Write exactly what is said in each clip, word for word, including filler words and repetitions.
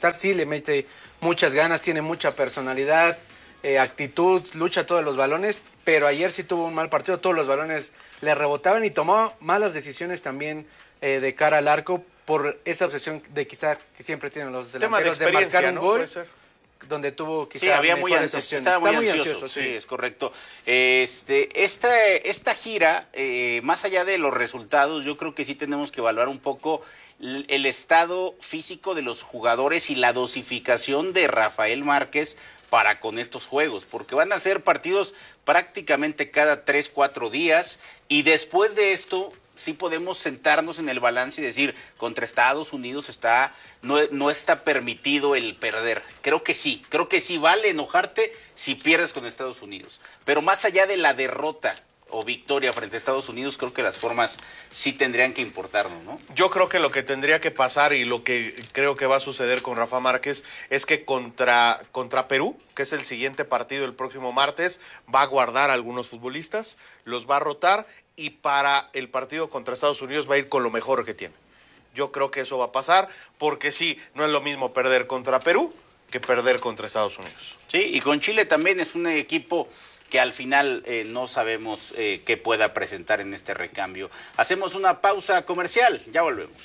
contestar. Sí, le mete muchas ganas, tiene mucha personalidad, eh, actitud, lucha todos los balones, pero ayer sí tuvo un mal partido, todos los balones le rebotaban y tomó malas decisiones también eh, de cara al arco por esa obsesión de quizá que siempre tienen los delanteros de, de marcar un, ¿no?, gol. Donde tuvo quizá sí, había muy mejores ansioso, opciones. Estaba muy, Está muy ansioso, ansioso, sí, sí, es correcto. Este, esta, esta gira, eh, más allá de los resultados, yo creo que sí tenemos que evaluar un poco el, el estado físico de los jugadores y la dosificación de Rafael Márquez para con estos juegos, porque van a ser partidos prácticamente cada tres, cuatro días, y después de esto sí podemos sentarnos en el balance y decir, contra Estados Unidos está no, no está permitido el perder. Creo que sí, creo que sí vale enojarte si pierdes con Estados Unidos. Pero más allá de la derrota o victoria frente a Estados Unidos, creo que las formas sí tendrían que importarnos, ¿no? Yo creo que lo que tendría que pasar y lo que creo que va a suceder con Rafa Márquez es que contra, contra Perú, que es el siguiente partido el próximo martes, va a guardar a algunos futbolistas, los va a rotar, y para el partido contra Estados Unidos va a ir con lo mejor que tiene. Yo creo que eso va a pasar, porque sí, no es lo mismo perder contra Perú que perder contra Estados Unidos. Sí, y con Chile también es un equipo que al final eh, no sabemos eh, qué pueda presentar en este recambio. Hacemos una pausa comercial, ya volvemos.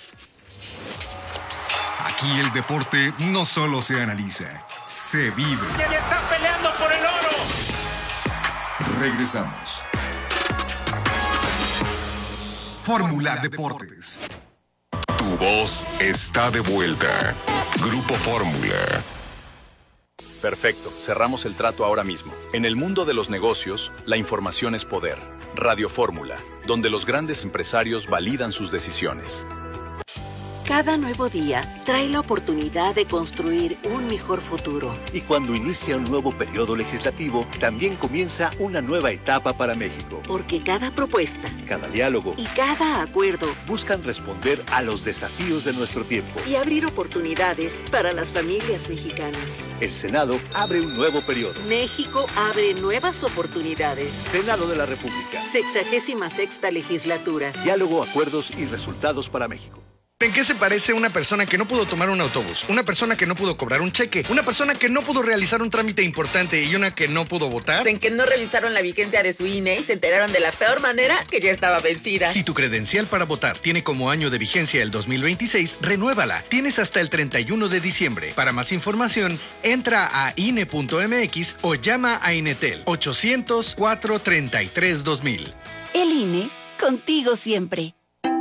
Aquí el deporte no solo se analiza, se vive. ¡Y están peleando por el oro! Regresamos. Fórmula Deportes. Tu voz está de vuelta. Grupo Fórmula. Perfecto, cerramos el trato ahora mismo. En el mundo de los negocios, la información es poder. Radio Fórmula, donde los grandes empresarios validan sus decisiones. Cada nuevo día trae la oportunidad de construir un mejor futuro. Y cuando inicia un nuevo periodo legislativo, también comienza una nueva etapa para México. Porque cada propuesta, cada diálogo y cada acuerdo buscan responder a los desafíos de nuestro tiempo y abrir oportunidades para las familias mexicanas. El Senado abre un nuevo periodo. México abre nuevas oportunidades. Senado de la República. Sexagésima sexta legislatura. Diálogo, acuerdos y resultados para México. ¿En qué se parece una persona que no pudo tomar un autobús? Una persona que no pudo cobrar un cheque, una persona que no pudo realizar un trámite importante y una que no pudo votar. En que no revisaron la vigencia de su I N E y se enteraron de la peor manera, que ya estaba vencida. Si tu credencial para votar tiene como año de vigencia el dos mil veintiséis, renuévala. Tienes hasta el treinta y uno de diciembre. Para más información, entra a I N E punto M X o llama a Inetel ochocientos, cuatrocientos treinta y tres, dos mil. El I N E, contigo siempre.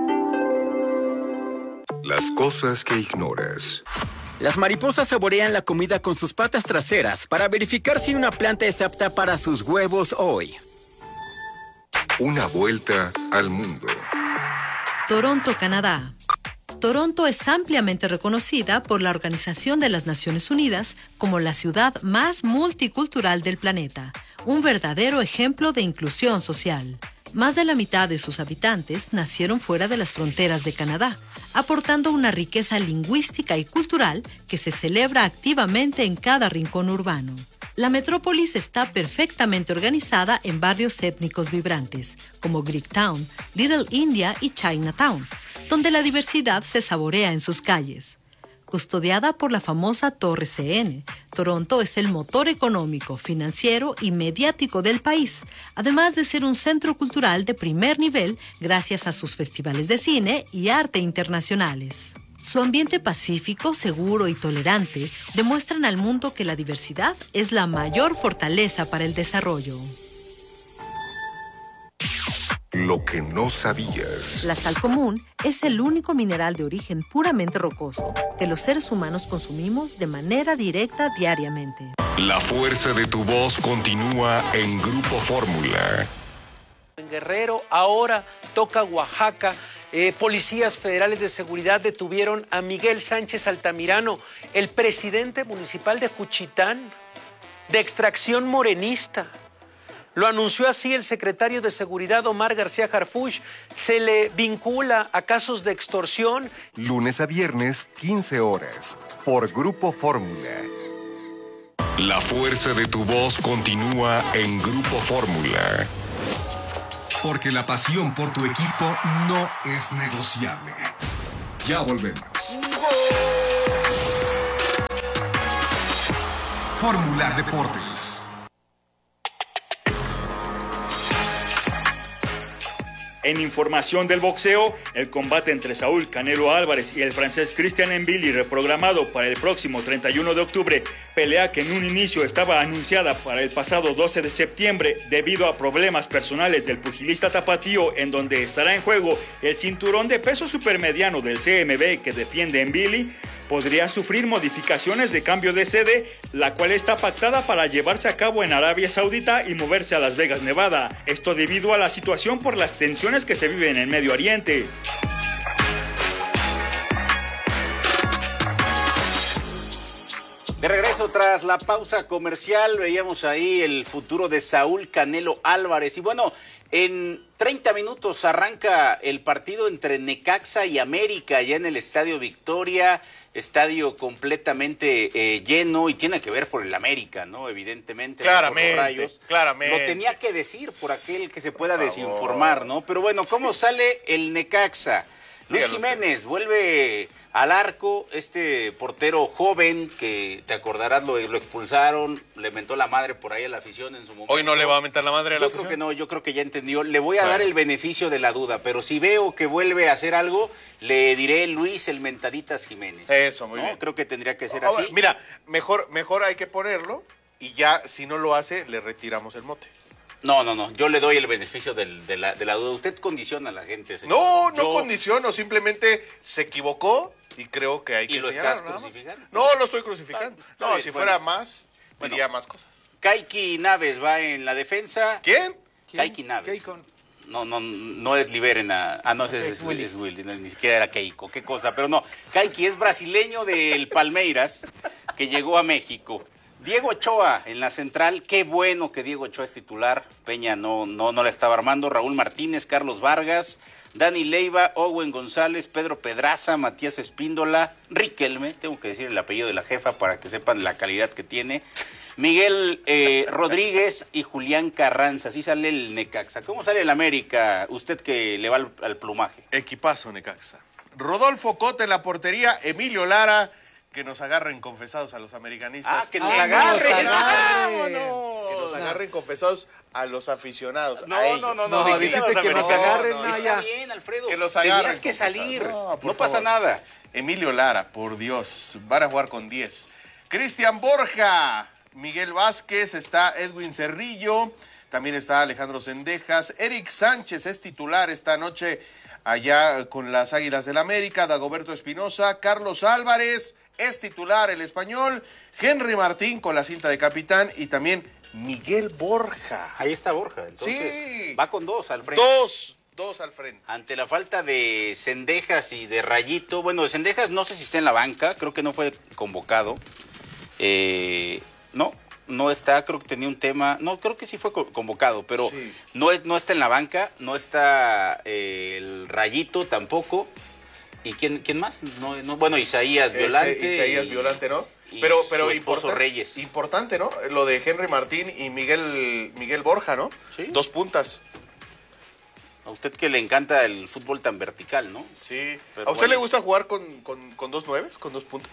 Las cosas que ignoras. Las mariposas saborean la comida con sus patas traseras para verificar si una planta es apta para sus huevos hoy. Una vuelta al mundo. Toronto, Canadá. Toronto es ampliamente reconocida por la Organización de las Naciones Unidas como la ciudad más multicultural del planeta, un verdadero ejemplo de inclusión social. Más de la mitad de sus habitantes nacieron fuera de las fronteras de Canadá, aportando una riqueza lingüística y cultural que se celebra activamente en cada rincón urbano. La metrópolis está perfectamente organizada en barrios étnicos vibrantes, como Greektown, Little India y Chinatown, donde la diversidad se saborea en sus calles. Custodiada por la famosa Torre C N, Toronto es el motor económico, financiero y mediático del país, además de ser un centro cultural de primer nivel gracias a sus festivales de cine y arte internacionales. Su ambiente pacífico, seguro y tolerante demuestran al mundo que la diversidad es la mayor fortaleza para el desarrollo. Lo que no sabías. La sal común es el único mineral de origen puramente rocoso que los seres humanos consumimos de manera directa diariamente. La fuerza de tu voz continúa en Grupo Fórmula. En Guerrero, ahora toca Oaxaca. Eh, policías federales de seguridad detuvieron a Miguel Sánchez Altamirano, el presidente municipal de Juchitán, de extracción morenista. Lo anunció así el secretario de Seguridad Omar García Harfuch. Se le vincula a casos de extorsión. Lunes a viernes, quince horas, por Grupo Fórmula. La fuerza de tu voz continúa en Grupo Fórmula. Porque la pasión por tu equipo no es negociable. Ya volvemos. Fórmula Deportes. En información del boxeo, el combate entre Saúl Canelo Álvarez y el francés Christian Mbili, reprogramado para el próximo treinta y uno de octubre, pelea que en un inicio estaba anunciada para el pasado doce de septiembre debido a problemas personales del pugilista tapatío, en donde estará en juego el cinturón de peso supermediano del C M B que defiende Mbili, podría sufrir modificaciones de cambio de sede, la cual está pactada para llevarse a cabo en Arabia Saudita y moverse a Las Vegas, Nevada. Esto debido a la situación por las tensiones que se viven en Medio Oriente. De regreso tras la pausa comercial, veíamos ahí el futuro de Saúl Canelo Álvarez. Y bueno, en treinta minutos arranca el partido entre Necaxa y América, ya en el Estadio Victoria, estadio completamente eh, lleno, y tiene que ver por el América, ¿no? Evidentemente. Claramente, ¿no? Por los Rayos. claramente. Lo tenía que decir por aquel que se pueda desinformar, ¿no? Pero bueno, ¿cómo sale el Necaxa? Luis Dígalo Jiménez usted. vuelve al arco, este portero joven que te acordarás lo, lo expulsaron, le mentó la madre por ahí a la afición en su momento. Hoy no le va a mentar la madre a la Yo afición. creo que no, yo creo que ya entendió. Le voy a Bueno. dar el beneficio de la duda, pero si veo que vuelve a hacer algo, le diré Luis el Mentaditas Jiménez. Eso, muy ¿no? bien. Creo que tendría que ser Ahora, así. Mira, mejor, mejor hay que ponerlo y ya si no lo hace, le retiramos el mote. No, no, no, yo le doy el beneficio del- de, la, de la duda. Usted condiciona a la gente, señor. No, no Yo- condiciono, simplemente se equivocó y creo que hay que ¿Y lo señalar, estás nada más. crucificando? No, lo estoy crucificando. Está No, bien, si bueno. fuera más, Bueno. diría más cosas. Kaiki Naves va en la defensa. ¿Quién? Kaiki Naves. Keikon. No, no, no es liberen a... Ah, no, ese es, Es Willy. es Willy, no, ni siquiera era Keiko, qué cosa. Pero no, Kaiki es brasileño del Palmeiras, que llegó a México. Diego Ochoa en la central, qué bueno que Diego Ochoa es titular. Peña no, no, no la estaba armando. Raúl Martínez, Carlos Vargas, Dani Leiva, Owen González, Pedro Pedraza, Matías Espíndola, Riquelme, tengo que decir el apellido de la jefa para que sepan la calidad que tiene, Miguel eh, Rodríguez y Julián Carranza. Así sale el Necaxa. ¿Cómo sale el América? Usted que le va al, al plumaje. Equipazo, Necaxa. Rodolfo Cota en la portería, Emilio Lara, que nos agarren confesados a los americanistas. Ah, que nos Ah, agarren. nos agarren. ¡Vámonos! Que nos agarren confesados a los aficionados. No, a ellos. no, no, no, No, dijiste dijiste a los que nos americanos. agarren, No, no, está ya. bien, Alfredo. Que los Tenías agarren que confesados. salir. No, No, por pasa favor. nada. Emilio Lara, por Dios, van a jugar con diez. Cristian Borja, Miguel Vázquez, está Edwin Cerrillo, también está Alejandro Cendejas, Eric Sánchez es titular esta noche allá con las Águilas del América, Dagoberto Espinosa, Carlos Álvarez es titular el español, Henry Martín con la cinta de capitán y también Miguel Borja. Ahí está Borja. Entonces, Sí. va con dos al frente. Dos, dos al frente. Ante la falta de Cendejas y de Rayito, bueno, de Cendejas no sé si está en la banca, creo que no fue convocado. Eh, no, no está, creo que tenía un tema, no, creo que sí fue co- convocado, pero Sí. no, es, no está en la banca, no está eh, el Rayito tampoco. ¿Y quién, quién más? No, no, bueno, Isaías Ese Violante. Isaías y- Violante, ¿no? y Pero, su pero esposo importan- Reyes. Importante, ¿no? Lo de Henry Martín y Miguel, Miguel Borja, ¿no? Sí. Dos puntas. A usted que le encanta el fútbol tan vertical, ¿no? Sí. Pero ¿A usted bueno. le gusta jugar con, con, con dos nueves, con dos puntas?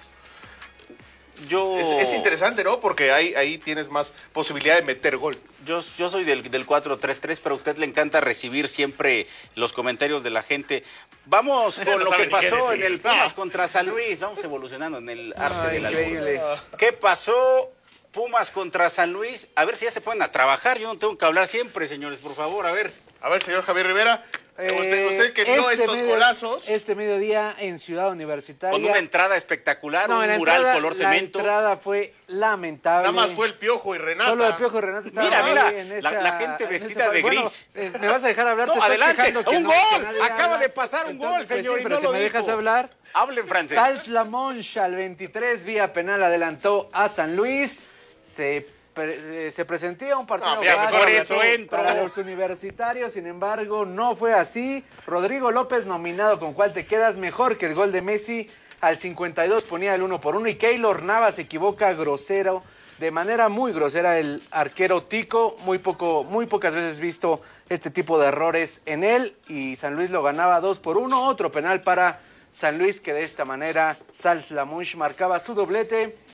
Yo... Es, es interesante, ¿no? Porque ahí, ahí tienes más posibilidad de meter gol. Yo, yo soy del, del cuatro tres tres, pero a usted le encanta recibir siempre los comentarios de la gente. Vamos con No lo sabe que ni qué pasó decir. en el Pumas contra San Luis. Vamos evolucionando en el arte del increíble. albur. ¿Qué pasó Pumas contra San Luis? A ver si ya se ponen a trabajar. Yo no tengo que hablar siempre, señores, por favor, a ver. A ver, señor Javier Rivera, Eh, usted, usted que vio este estos medio- golazos. Este mediodía en Ciudad Universitaria. Con una entrada espectacular, No, en un la mural entrada- color cemento. La entrada fue lamentable. Nada más fue el Piojo y Renata. Solo el Piojo y Renata estaban Mira, ahí mira, en la- esa- la gente en vestida esa- de bueno, gris. eh, ¿me vas a dejar hablar? No, Te estás adelante. quejando que ¡Un no, gol! que nadie Acaba habla. de pasar un gol, Entonces, pues, señor, sí, y pero no si lo me dejas dijo. hablar. Hablen francés. Sals Lamonche al veintitrés, vía penal, adelantó a San Luis. Se, pre- eh, se presentía un partido No, mira, fácil por eso entro. para los universitarios, sin embargo, no fue así. Rodrigo López, nominado con cuál te quedas, mejor que el gol de Messi. Al cincuenta y dos ponía el uno por uno y Keylor Navas se equivoca grosero, de manera muy grosera el arquero Tico, muy poco, muy pocas veces visto este tipo de errores en él y San Luis lo ganaba dos por uno, otro penal para San Luis que de esta manera Sals Lamonche marcaba su doblete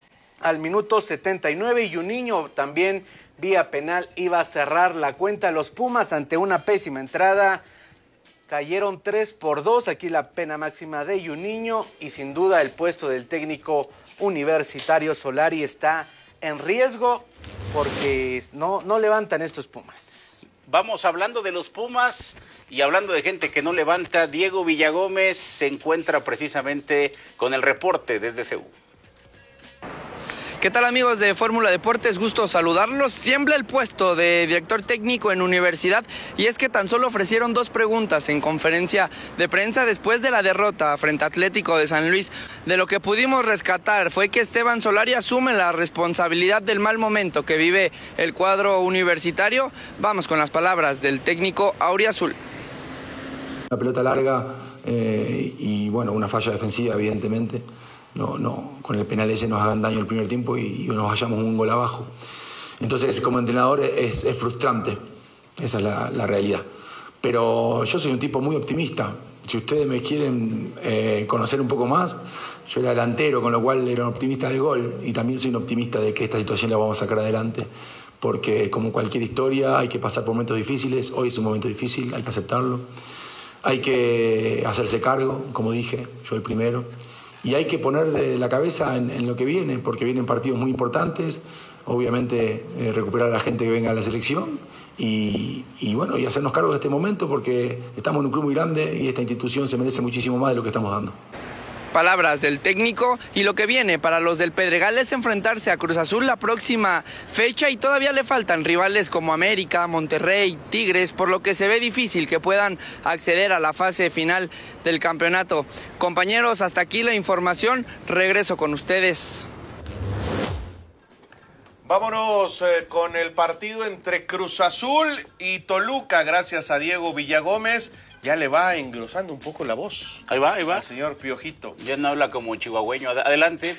al minuto setenta y nueve, y Juninho también vía penal iba a cerrar la cuenta. Los Pumas, ante una pésima entrada, cayeron tres por dos. Aquí la pena máxima de Juninho, y sin duda el puesto del técnico universitario Solari está en riesgo porque no, no levantan estos Pumas. Vamos hablando de los Pumas y hablando de gente que no levanta. Diego Villagómez se encuentra precisamente con el reporte desde Seúl. ¿Qué tal, amigos de Fórmula Deportes? Gusto saludarlos. Tiembla el puesto de director técnico en Universidad, y es que tan solo ofrecieron dos preguntas en conferencia de prensa después de la derrota frente a Atlético de San Luis. De lo que pudimos rescatar fue que Esteban Solari asume la responsabilidad del mal momento que vive el cuadro universitario. Vamos con las palabras del técnico auriazul. La pelota larga eh, y bueno, una falla defensiva, evidentemente. No, no, con el penal ese nos hagan daño el primer tiempo y, y nos vayamos un gol abajo. Entonces, como entrenador es, es frustrante, esa es la, la realidad. Pero yo soy un tipo muy optimista. Si ustedes me quieren eh, conocer un poco más, yo era delantero, con lo cual era un optimista del gol, y también soy un optimista de que esta situación la vamos a sacar adelante, porque como cualquier historia hay que pasar por momentos difíciles. Hoy es un momento difícil, hay que aceptarlo. Hay que hacerse cargo, como dije, yo el primero. Y hay que poner de la cabeza en, en lo que viene, porque vienen partidos muy importantes. Obviamente eh, recuperar a la gente que venga a la selección y, y bueno, y hacernos cargo de este momento, porque estamos en un club muy grande y esta institución se merece muchísimo más de lo que estamos dando. Palabras del técnico, y lo que viene para los del Pedregal es enfrentarse a Cruz Azul la próxima fecha, y todavía le faltan rivales como América, Monterrey, Tigres, por lo que se ve difícil que puedan acceder a la fase final del campeonato. Compañeros, hasta aquí la información, regreso con ustedes. Vámonos eh, con el partido entre Cruz Azul y Toluca. Gracias a Diego Villagómez. Ya le va engrosando un poco la voz. Ahí va, ahí va. El señor Piojito. Ya no habla como chihuahueño. Adelante.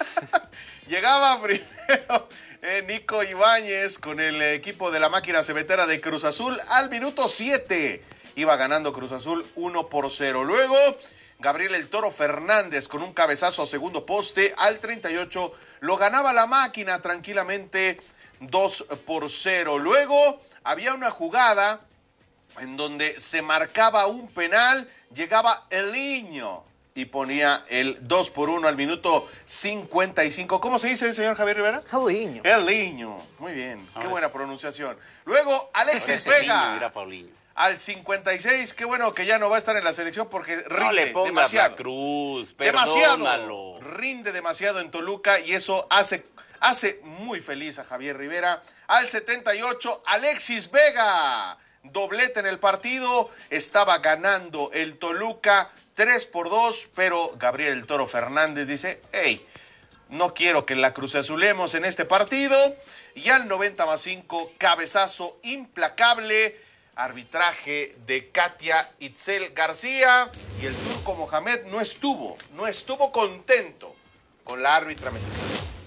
Llegaba primero eh, Nico Ibáñez con el equipo de la máquina cementera de Cruz Azul al minuto siete. Iba ganando Cruz Azul uno por cero. Luego, Gabriel El Toro Fernández con un cabezazo a segundo poste al treinta y ocho. Lo ganaba la máquina tranquilamente dos por cero. Luego, había una jugada en donde se marcaba un penal, llegaba El Niño y ponía el dos por uno al minuto cincuenta y cinco. ¿Cómo se dice, señor Javier Rivera? El Niño. El Niño. Muy bien, qué buena pronunciación. Luego, Alexis Vega. Al cincuenta y seis, qué bueno que ya no va a estar en la selección porque rinde no le pongas demasiado. La cruz, perdónalo. Demasiado, rinde demasiado en Toluca y eso hace, hace muy feliz a Javier Rivera. Al setenta y ocho, Alexis Vega. Doblete en el partido, estaba ganando el Toluca tres por dos, pero Gabriel El Toro Fernández dice, hey, no quiero que la cruceazulemos en este partido. Y al noventa más cinco, cabezazo implacable, arbitraje de Katia Itzel García, y el turco Mohamed no estuvo, no estuvo contento con la árbitra mexicana.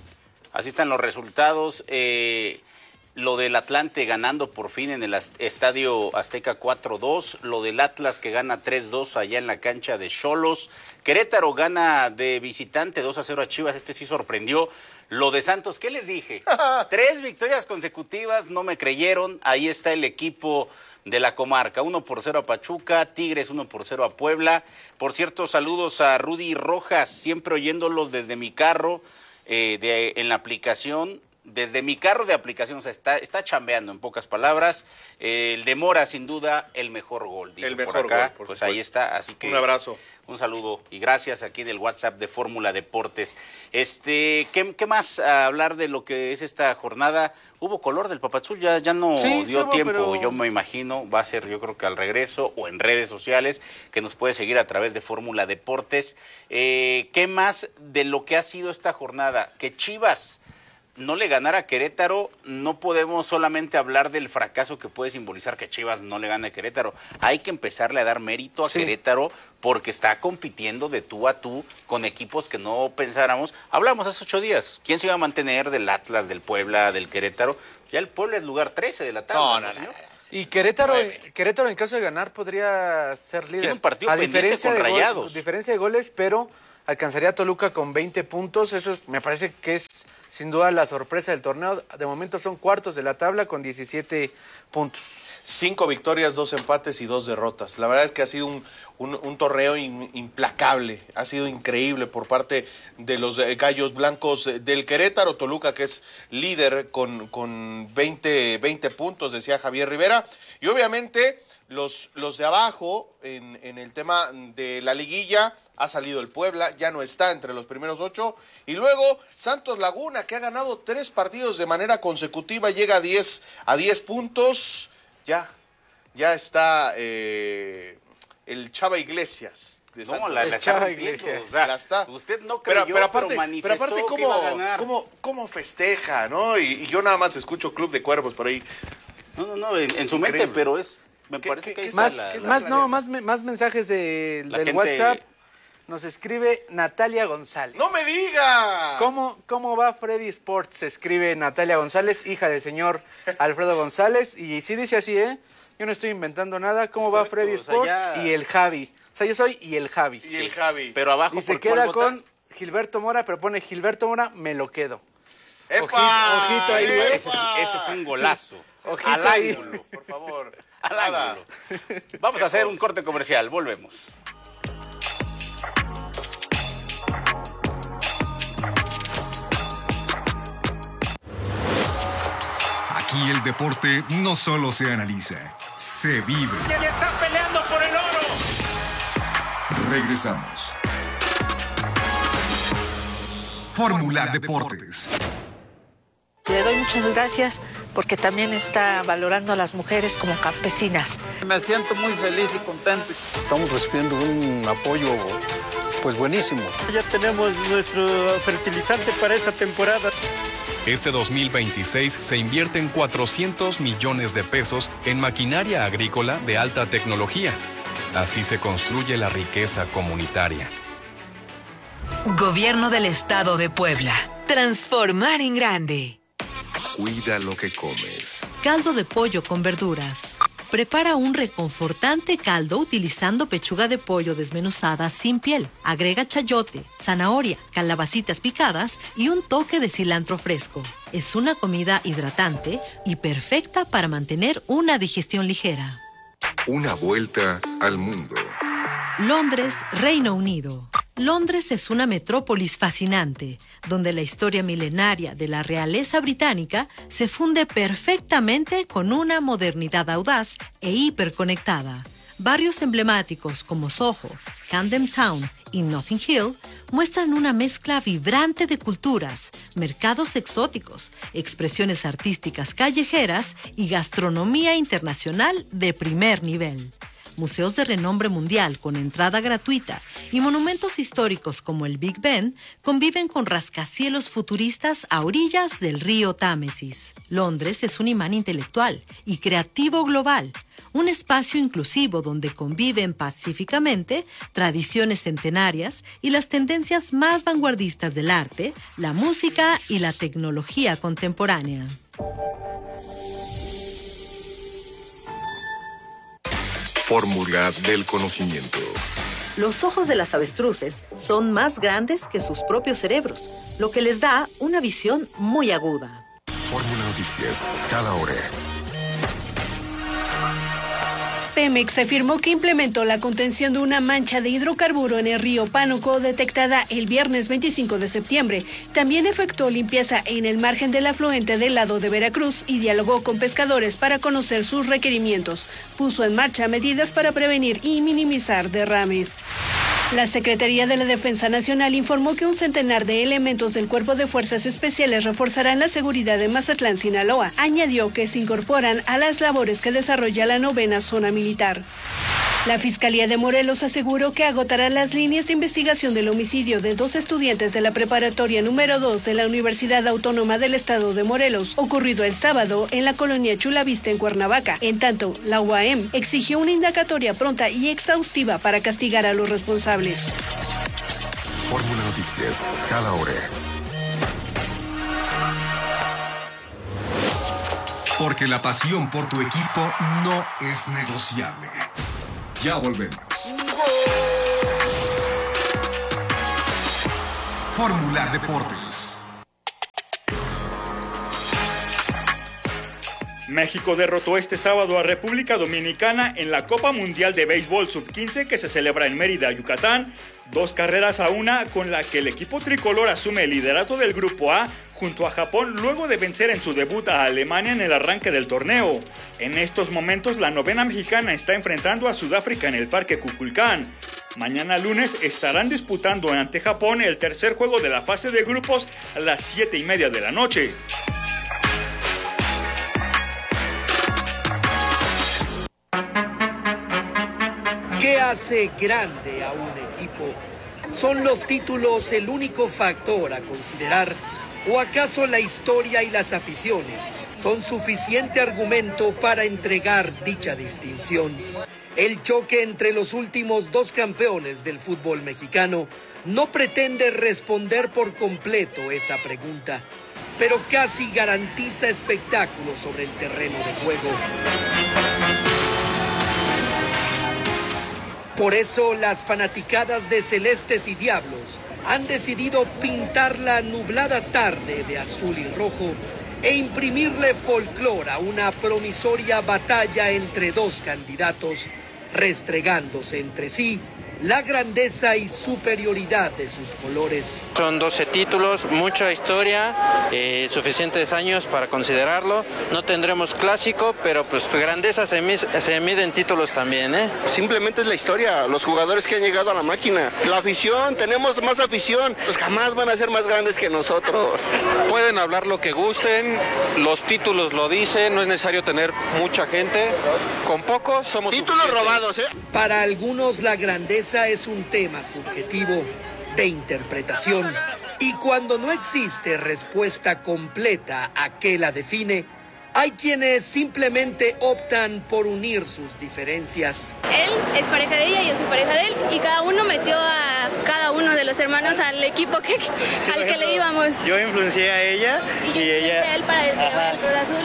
Así están los resultados. Eh... Lo del Atlante ganando por fin en el Estadio Azteca cuatro dos. Lo del Atlas que gana tres dos allá en la cancha de Xolos. Querétaro gana de visitante dos a cero a Chivas. Este sí sorprendió. Lo de Santos, ¿qué les dije? Tres victorias consecutivas, no me creyeron. Ahí está el equipo de la comarca. uno por cero a Pachuca, Tigres uno por cero a Puebla. Por cierto, saludos a Rudy Rojas, siempre oyéndolos desde mi carro eh, de, en la aplicación. Desde mi carro de aplicación, o sea, está, está chambeando en pocas palabras. Eh, el de Mora, sin duda, el mejor gol. El mejor por acá. gol, por Pues supuesto. ahí está, así que... Un abrazo. Un saludo y gracias aquí del WhatsApp de Fórmula Deportes. Este, ¿qué, qué más a hablar de lo que es esta jornada? Hubo color del Papazul, ya, ya no sí, dio hubo, tiempo, pero... yo me imagino, va a ser yo creo que al regreso o en redes sociales, que nos puede seguir a través de Fórmula Deportes. Eh, ¿Qué más de lo que ha sido esta jornada? Que Chivas no le ganara a Querétaro, no podemos solamente hablar del fracaso que puede simbolizar que Chivas no le gane a Querétaro. Hay que empezarle a dar mérito a sí. Querétaro porque está compitiendo de tú a tú con equipos que no pensáramos. Hablamos hace ocho días. ¿Quién se iba a mantener del Atlas, del Puebla, del Querétaro? Ya el Puebla es lugar trece de la tabla, no, ¿no, no, señor? no, no. Y Querétaro, Querétaro en caso de ganar podría ser líder. Tiene un partido a pendiente diferencia con de Rayados. Gol, diferencia de goles, pero alcanzaría a Toluca con veinte puntos. Eso es, me parece que es sin duda la sorpresa del torneo. De momento son cuartos de la tabla con diecisiete puntos. Cinco victorias, dos empates y dos derrotas. La verdad es que ha sido un, un, un torneo in, implacable, ha sido increíble por parte de los Gallos Blancos del Querétaro. Toluca, que es líder con, con veinte, veinte puntos, decía Javier Rivera. Y obviamente los, los de abajo, en, en el tema de la liguilla, ha salido el Puebla, ya no está entre los primeros ocho. Y luego Santos Laguna, que ha ganado tres partidos de manera consecutiva, llega a diez, a diez puntos. Ya, ya está eh, el Chava Iglesias. De No, Santos. la, la El Chava está Iglesias. o sea, la está. Usted no creyó, pero, pero aparte, pero pero aparte manifestó ¿cómo, que iba a ganar. cómo, cómo festeja, ¿no? Y, y yo nada más escucho Club de Cuervos por ahí. No, no, no, en, en su mente, pero es, me parece que ahí está Más, la- la- más, no, más, más mensajes de, La del gente- WhatsApp. Nos escribe Natalia González. ¡No me diga! ¿Cómo, ¿Cómo va Freddy Sports? Se escribe Natalia González, hija del señor Alfredo González. Y sí dice así, ¿eh? Yo no estoy inventando nada. ¿Cómo Es va correcto, Freddy o sea, Sports? ya- Y el Javi. O sea, yo soy y el Javi. Y el Javi. Pero abajo, Y se ¿por queda cuál vota? con Gilberto Mora, pero pone Gilberto Mora, me lo quedo. ¡Epa! Ojito, ojito ahí, ¿eh? Ese, ese fue un golazo. Ojito Al ahí. ángulo. Por favor. Al Nada. ángulo. Vamos a hacer un corte comercial, volvemos. Aquí el deporte no solo se analiza, se vive. ¡Que están peleando por el oro! Regresamos. Fórmula Deportes. Le doy muchas gracias porque también está valorando a las mujeres como campesinas. Me siento muy feliz y contento. Estamos recibiendo un apoyo pues buenísimo. Ya tenemos nuestro fertilizante para esta temporada. Este dos mil veintiséis se invierten cuatrocientos millones de pesos en maquinaria agrícola de alta tecnología. Así se construye la riqueza comunitaria. Gobierno del Estado de Puebla. Transformar en grande. Cuida lo que comes. Caldo de pollo con verduras. Prepara un reconfortante caldo utilizando pechuga de pollo desmenuzada sin piel. Agrega chayote, zanahoria, calabacitas picadas y un toque de cilantro fresco. Es una comida hidratante y perfecta para mantener una digestión ligera. Una vuelta al mundo. Londres, Reino Unido. Londres es una metrópolis fascinante, donde la historia milenaria de la realeza británica se funde perfectamente con una modernidad audaz e hiperconectada. Barrios emblemáticos como Soho, Camden Town y Notting Hill muestran una mezcla vibrante de culturas, mercados exóticos, expresiones artísticas callejeras y gastronomía internacional de primer nivel. Museos de renombre mundial con entrada gratuita y monumentos históricos como el Big Ben conviven con rascacielos futuristas a orillas del río Támesis. Londres es un imán intelectual y creativo global, un espacio inclusivo donde conviven pacíficamente tradiciones centenarias y las tendencias más vanguardistas del arte, la música y la tecnología contemporánea. Fórmula del conocimiento. Los ojos de las avestruces son más grandes que sus propios cerebros, lo que les da una visión muy aguda. Fórmula Noticias, cada hora. Pemex afirmó que implementó la contención de una mancha de hidrocarburo en el río Pánuco detectada el viernes veinticinco de septiembre. También efectuó limpieza en el margen del afluente del lado de Veracruz y dialogó con pescadores para conocer sus requerimientos. Puso en marcha medidas para prevenir y minimizar derrames. La Secretaría de la Defensa Nacional informó que un centenar de elementos del Cuerpo de Fuerzas Especiales reforzarán la seguridad de Mazatlán, Sinaloa. Añadió que se incorporan a las labores que desarrolla la novena zona militar. La Fiscalía de Morelos aseguró que agotará las líneas de investigación del homicidio de dos estudiantes de la preparatoria número dos de la Universidad Autónoma del Estado de Morelos, ocurrido el sábado en la colonia Chulavista en Cuernavaca. En tanto, la U A M exigió una indagatoria pronta y exhaustiva para castigar a los responsables. Fórmula Noticias, cada hora. Porque la pasión por tu equipo no es negociable. Ya volvemos. Fórmula Deportes. México derrotó este sábado a República Dominicana en la Copa Mundial de Béisbol sub quince que se celebra en Mérida, Yucatán, dos carreras a una, con la que el equipo tricolor asume el liderato del Grupo A junto a Japón luego de vencer en su debut a Alemania en el arranque del torneo. En estos momentos la novena mexicana está enfrentando a Sudáfrica en el Parque Kukulcán. Mañana lunes estarán disputando ante Japón el tercer juego de la fase de grupos a las siete y media de la noche. ¿Qué hace grande a un equipo? ¿Son los títulos el único factor a considerar? ¿O acaso la historia y las aficiones son suficiente argumento para entregar dicha distinción? El choque entre los últimos dos campeones del fútbol mexicano no pretende responder por completo esa pregunta, pero casi garantiza espectáculo sobre el terreno de juego. Por eso las fanaticadas de Celestes y Diablos han decidido pintar la nublada tarde de azul y rojo e imprimirle folclor a una promisoria batalla entre dos candidatos, restregándose entre sí la grandeza y superioridad de sus colores. Son doce títulos, mucha historia, eh, suficientes años para considerarlo. No tendremos clásico, pero pues grandeza se, se mide en títulos también, ¿eh? Simplemente es la historia, los jugadores que han llegado a la máquina. La afición, tenemos más afición, pues jamás van a ser más grandes que nosotros. Pueden hablar lo que gusten, los títulos lo dicen, no es necesario tener mucha gente. Con pocos somos títulos robados, ¿eh? Para algunos la grandeza es un tema subjetivo de interpretación y cuando no existe respuesta completa a qué la define, hay quienes simplemente optan por unir sus diferencias. Él es pareja de ella, yo soy pareja de él y cada uno metió a cada uno de los hermanos al equipo que, sí, al ejemplo, que le íbamos. Yo influencié a ella y yo y ella a él para el, el Cruz Azul.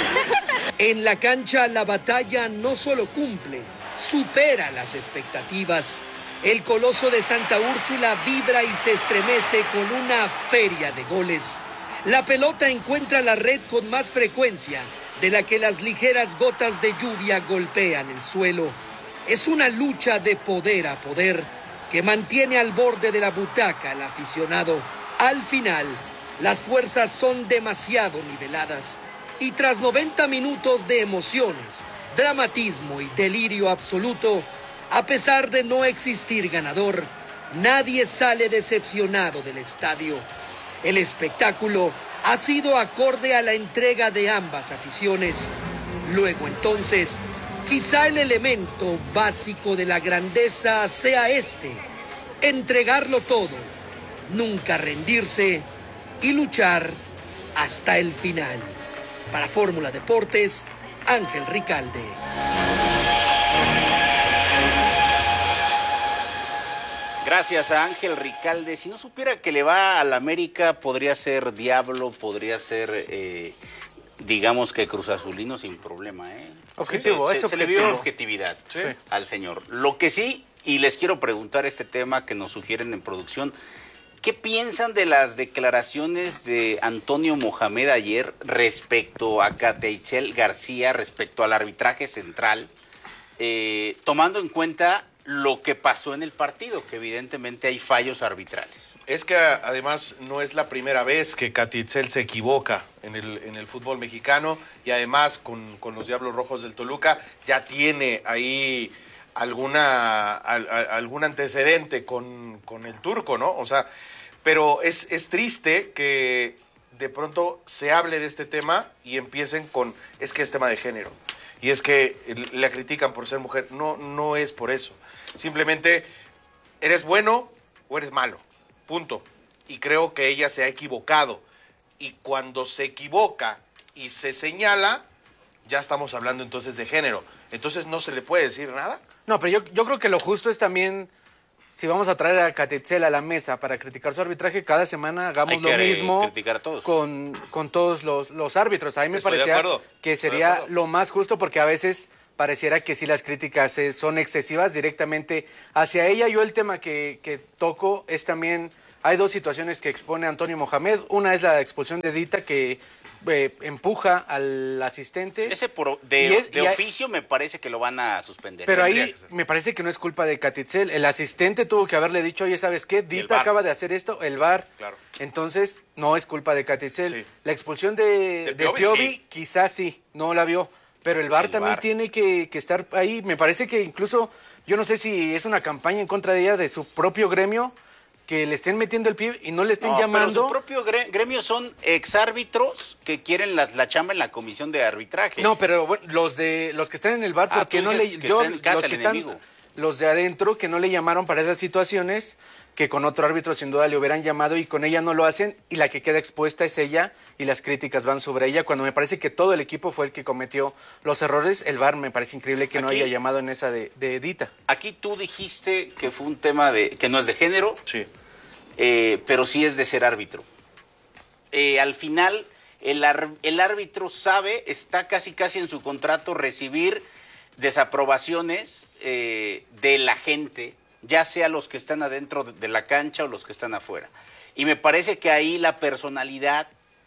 En la cancha la batalla no solo cumple, supera las expectativas. El Coloso de Santa Úrsula vibra y se estremece con una feria de goles. La pelota encuentra la red con más frecuencia de la que las ligeras gotas de lluvia golpean el suelo. Es una lucha de poder a poder que mantiene al borde de la butaca al aficionado. Al final, las fuerzas son demasiado niveladas y tras noventa minutos de emociones, dramatismo y delirio absoluto, a pesar de no existir ganador, nadie sale decepcionado del estadio. El espectáculo ha sido acorde a la entrega de ambas aficiones. Luego entonces, quizá el elemento básico de la grandeza sea este: entregarlo todo, nunca rendirse y luchar hasta el final. Para Fórmula Deportes, Ángel Ricalde. Gracias a Ángel Ricalde. Si no supiera que le va al América, podría ser Diablo, podría ser, eh, digamos que Cruz Azulino sin problema, ¿eh? Objetivo, se, es se, objetivo. se le vio objetividad sí. al señor. Lo que sí, y les quiero preguntar este tema que nos sugieren en producción, ¿qué piensan de las declaraciones de Antonio Mohamed ayer respecto a Cateichel García, respecto al arbitraje central, eh, tomando en cuenta lo que pasó en el partido, que evidentemente hay fallos arbitrales? Es que además no es la primera vez que Cateichel se equivoca en el, en el fútbol mexicano y además con, con los Diablos Rojos del Toluca ya tiene ahí alguna al, al, algún antecedente con, con el turco, ¿no? O sea, pero es, es triste que de pronto se hable de este tema y empiecen con, es que es tema de género. Y es que la critican por ser mujer. No, no es por eso. Simplemente, ¿eres bueno o eres malo? Punto. Y creo que ella se ha equivocado. Y cuando se equivoca y se señala, ya estamos hablando entonces de género. Entonces, ¿no se le puede decir nada? No, pero yo, yo creo que lo justo es también, si vamos a traer a Cateichel a la mesa para criticar su arbitraje, cada semana hagamos Hay que lo mismo criticar a todos. Con, con todos los, los árbitros. A mí me Estoy parecía que sería lo más justo, porque a veces pareciera que si las críticas eh, son excesivas directamente hacia ella. Yo el tema que, que toco es también hay dos situaciones que expone Antonio Mohamed. Una es la expulsión de Dita, que eh, empuja al asistente. Ese por, de, es, de oficio hay, me parece que lo van a suspender. Pero ahí me parece que no es culpa de Catitzel. El asistente tuvo que haberle dicho, oye, ¿sabes qué? Dita acaba de hacer esto, el V A R. Claro. Entonces, no es culpa de Catitzel. Sí. La expulsión de, de, de Piovi, Piovi sí. quizás sí, no la vio. Pero el V A R el también V A R. tiene que, que estar ahí. Me parece que incluso, yo no sé si es una campaña en contra de ella, de su propio gremio, que le estén metiendo el pie y no le estén no, llamando. Pero su propio gremio son exárbitros que quieren la, la chamba en la comisión de arbitraje. No, pero bueno, los de los que están en el V A R, ah, porque no le que yo, está en casa los que están, los de adentro que no le llamaron para esas situaciones, que con otro árbitro sin duda le hubieran llamado y con ella no lo hacen, y la que queda expuesta es ella y las críticas van sobre ella, cuando me parece que todo el equipo fue el que cometió los errores. El V A R me parece increíble que aquí, no haya llamado en esa de, de Dita. Aquí tú dijiste que fue un tema de que no es de género, sí, eh, pero sí es de ser árbitro. Eh, al final el, el árbitro sabe, está casi casi en su contrato recibir desaprobaciones eh, de la gente, ya sea los que están adentro de la cancha o los que están afuera. Y me parece que ahí la personalidad,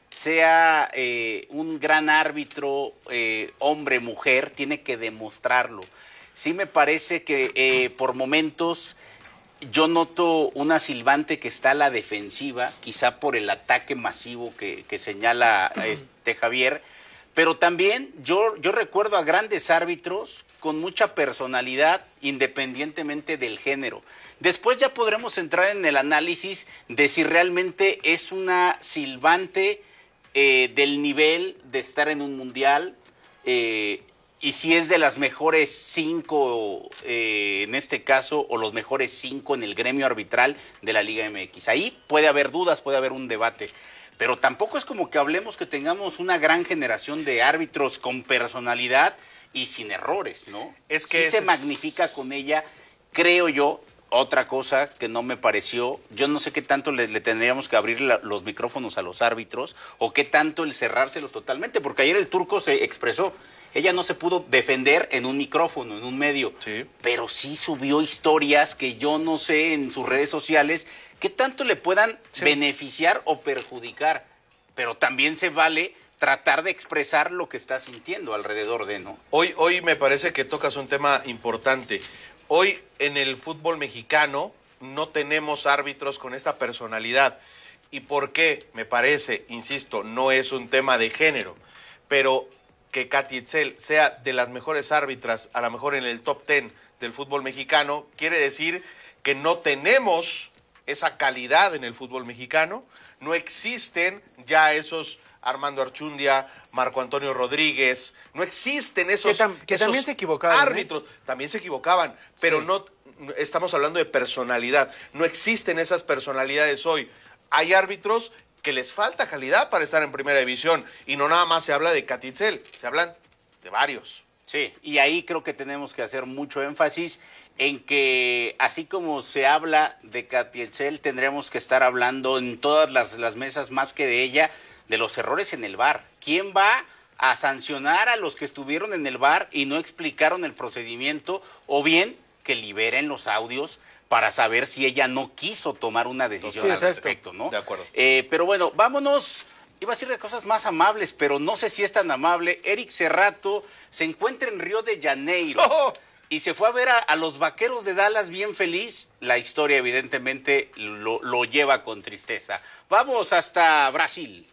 sea eh, un gran árbitro, eh, hombre, mujer, tiene que demostrarlo. Sí me parece que eh, por momentos yo noto una silbante que está a la defensiva, quizá por el ataque masivo que, que señala este Javier, pero también yo, yo recuerdo a grandes árbitros con mucha personalidad, independientemente del género. Después ya podremos entrar en el análisis de si realmente es una silbante eh, del nivel de estar en un mundial eh, y si es de las mejores cinco eh, en este caso o los mejores cinco en el gremio arbitral de la Liga M X. Ahí puede haber dudas, puede haber un debate. Pero tampoco es como que hablemos que tengamos una gran generación de árbitros con personalidad y sin errores, ¿no? Es que sí se magnifica con ella, creo yo. Otra cosa que no me pareció, yo no sé qué tanto le, le tendríamos que abrir la, los micrófonos a los árbitros o qué tanto el cerrárselos totalmente, porque ayer el turco se expresó, ella no se pudo defender en un micrófono, en un medio, sí, pero sí subió historias que yo no sé en sus redes sociales qué tanto le puedan sí. beneficiar o perjudicar, pero también se vale tratar de expresar lo que está sintiendo alrededor de, ¿no? Hoy, hoy me parece que tocas un tema importante. Hoy en el fútbol mexicano no tenemos árbitros con esta personalidad. ¿Y por qué? Me parece, insisto, no es un tema de género, pero que Catitzel sea de las mejores árbitras, a lo mejor en el top ten del fútbol mexicano, quiere decir que no tenemos esa calidad en el fútbol mexicano, no existen ya esos Armando Archundia, Marco Antonio Rodríguez, no existen esos, que, tam que esos también se equivocaban, árbitros, ¿eh? También se equivocaban, pero sí. no estamos hablando de personalidad, no existen esas personalidades hoy. Hay árbitros que les falta calidad para estar en primera división y no nada más se habla de Catitzel, se hablan de varios. Sí, y ahí creo que tenemos que hacer mucho énfasis en que así como se habla de Catitzel, tendremos que estar hablando en todas las, las mesas más que de ella, de los errores en el V A R. ¿Quién va a sancionar a los que estuvieron en el V A R y no explicaron el procedimiento? O bien que liberen los audios para saber si ella no quiso tomar una decisión sí, al respecto, ¿no? De acuerdo. Eh, pero bueno, vámonos. Iba a decir de cosas más amables, pero no sé si es tan amable. Eric Serrato se encuentra en Río de Janeiro oh. y se fue a ver a, a los Vaqueros de Dallas bien feliz. La historia evidentemente lo, lo lleva con tristeza. Vamos hasta Brasil.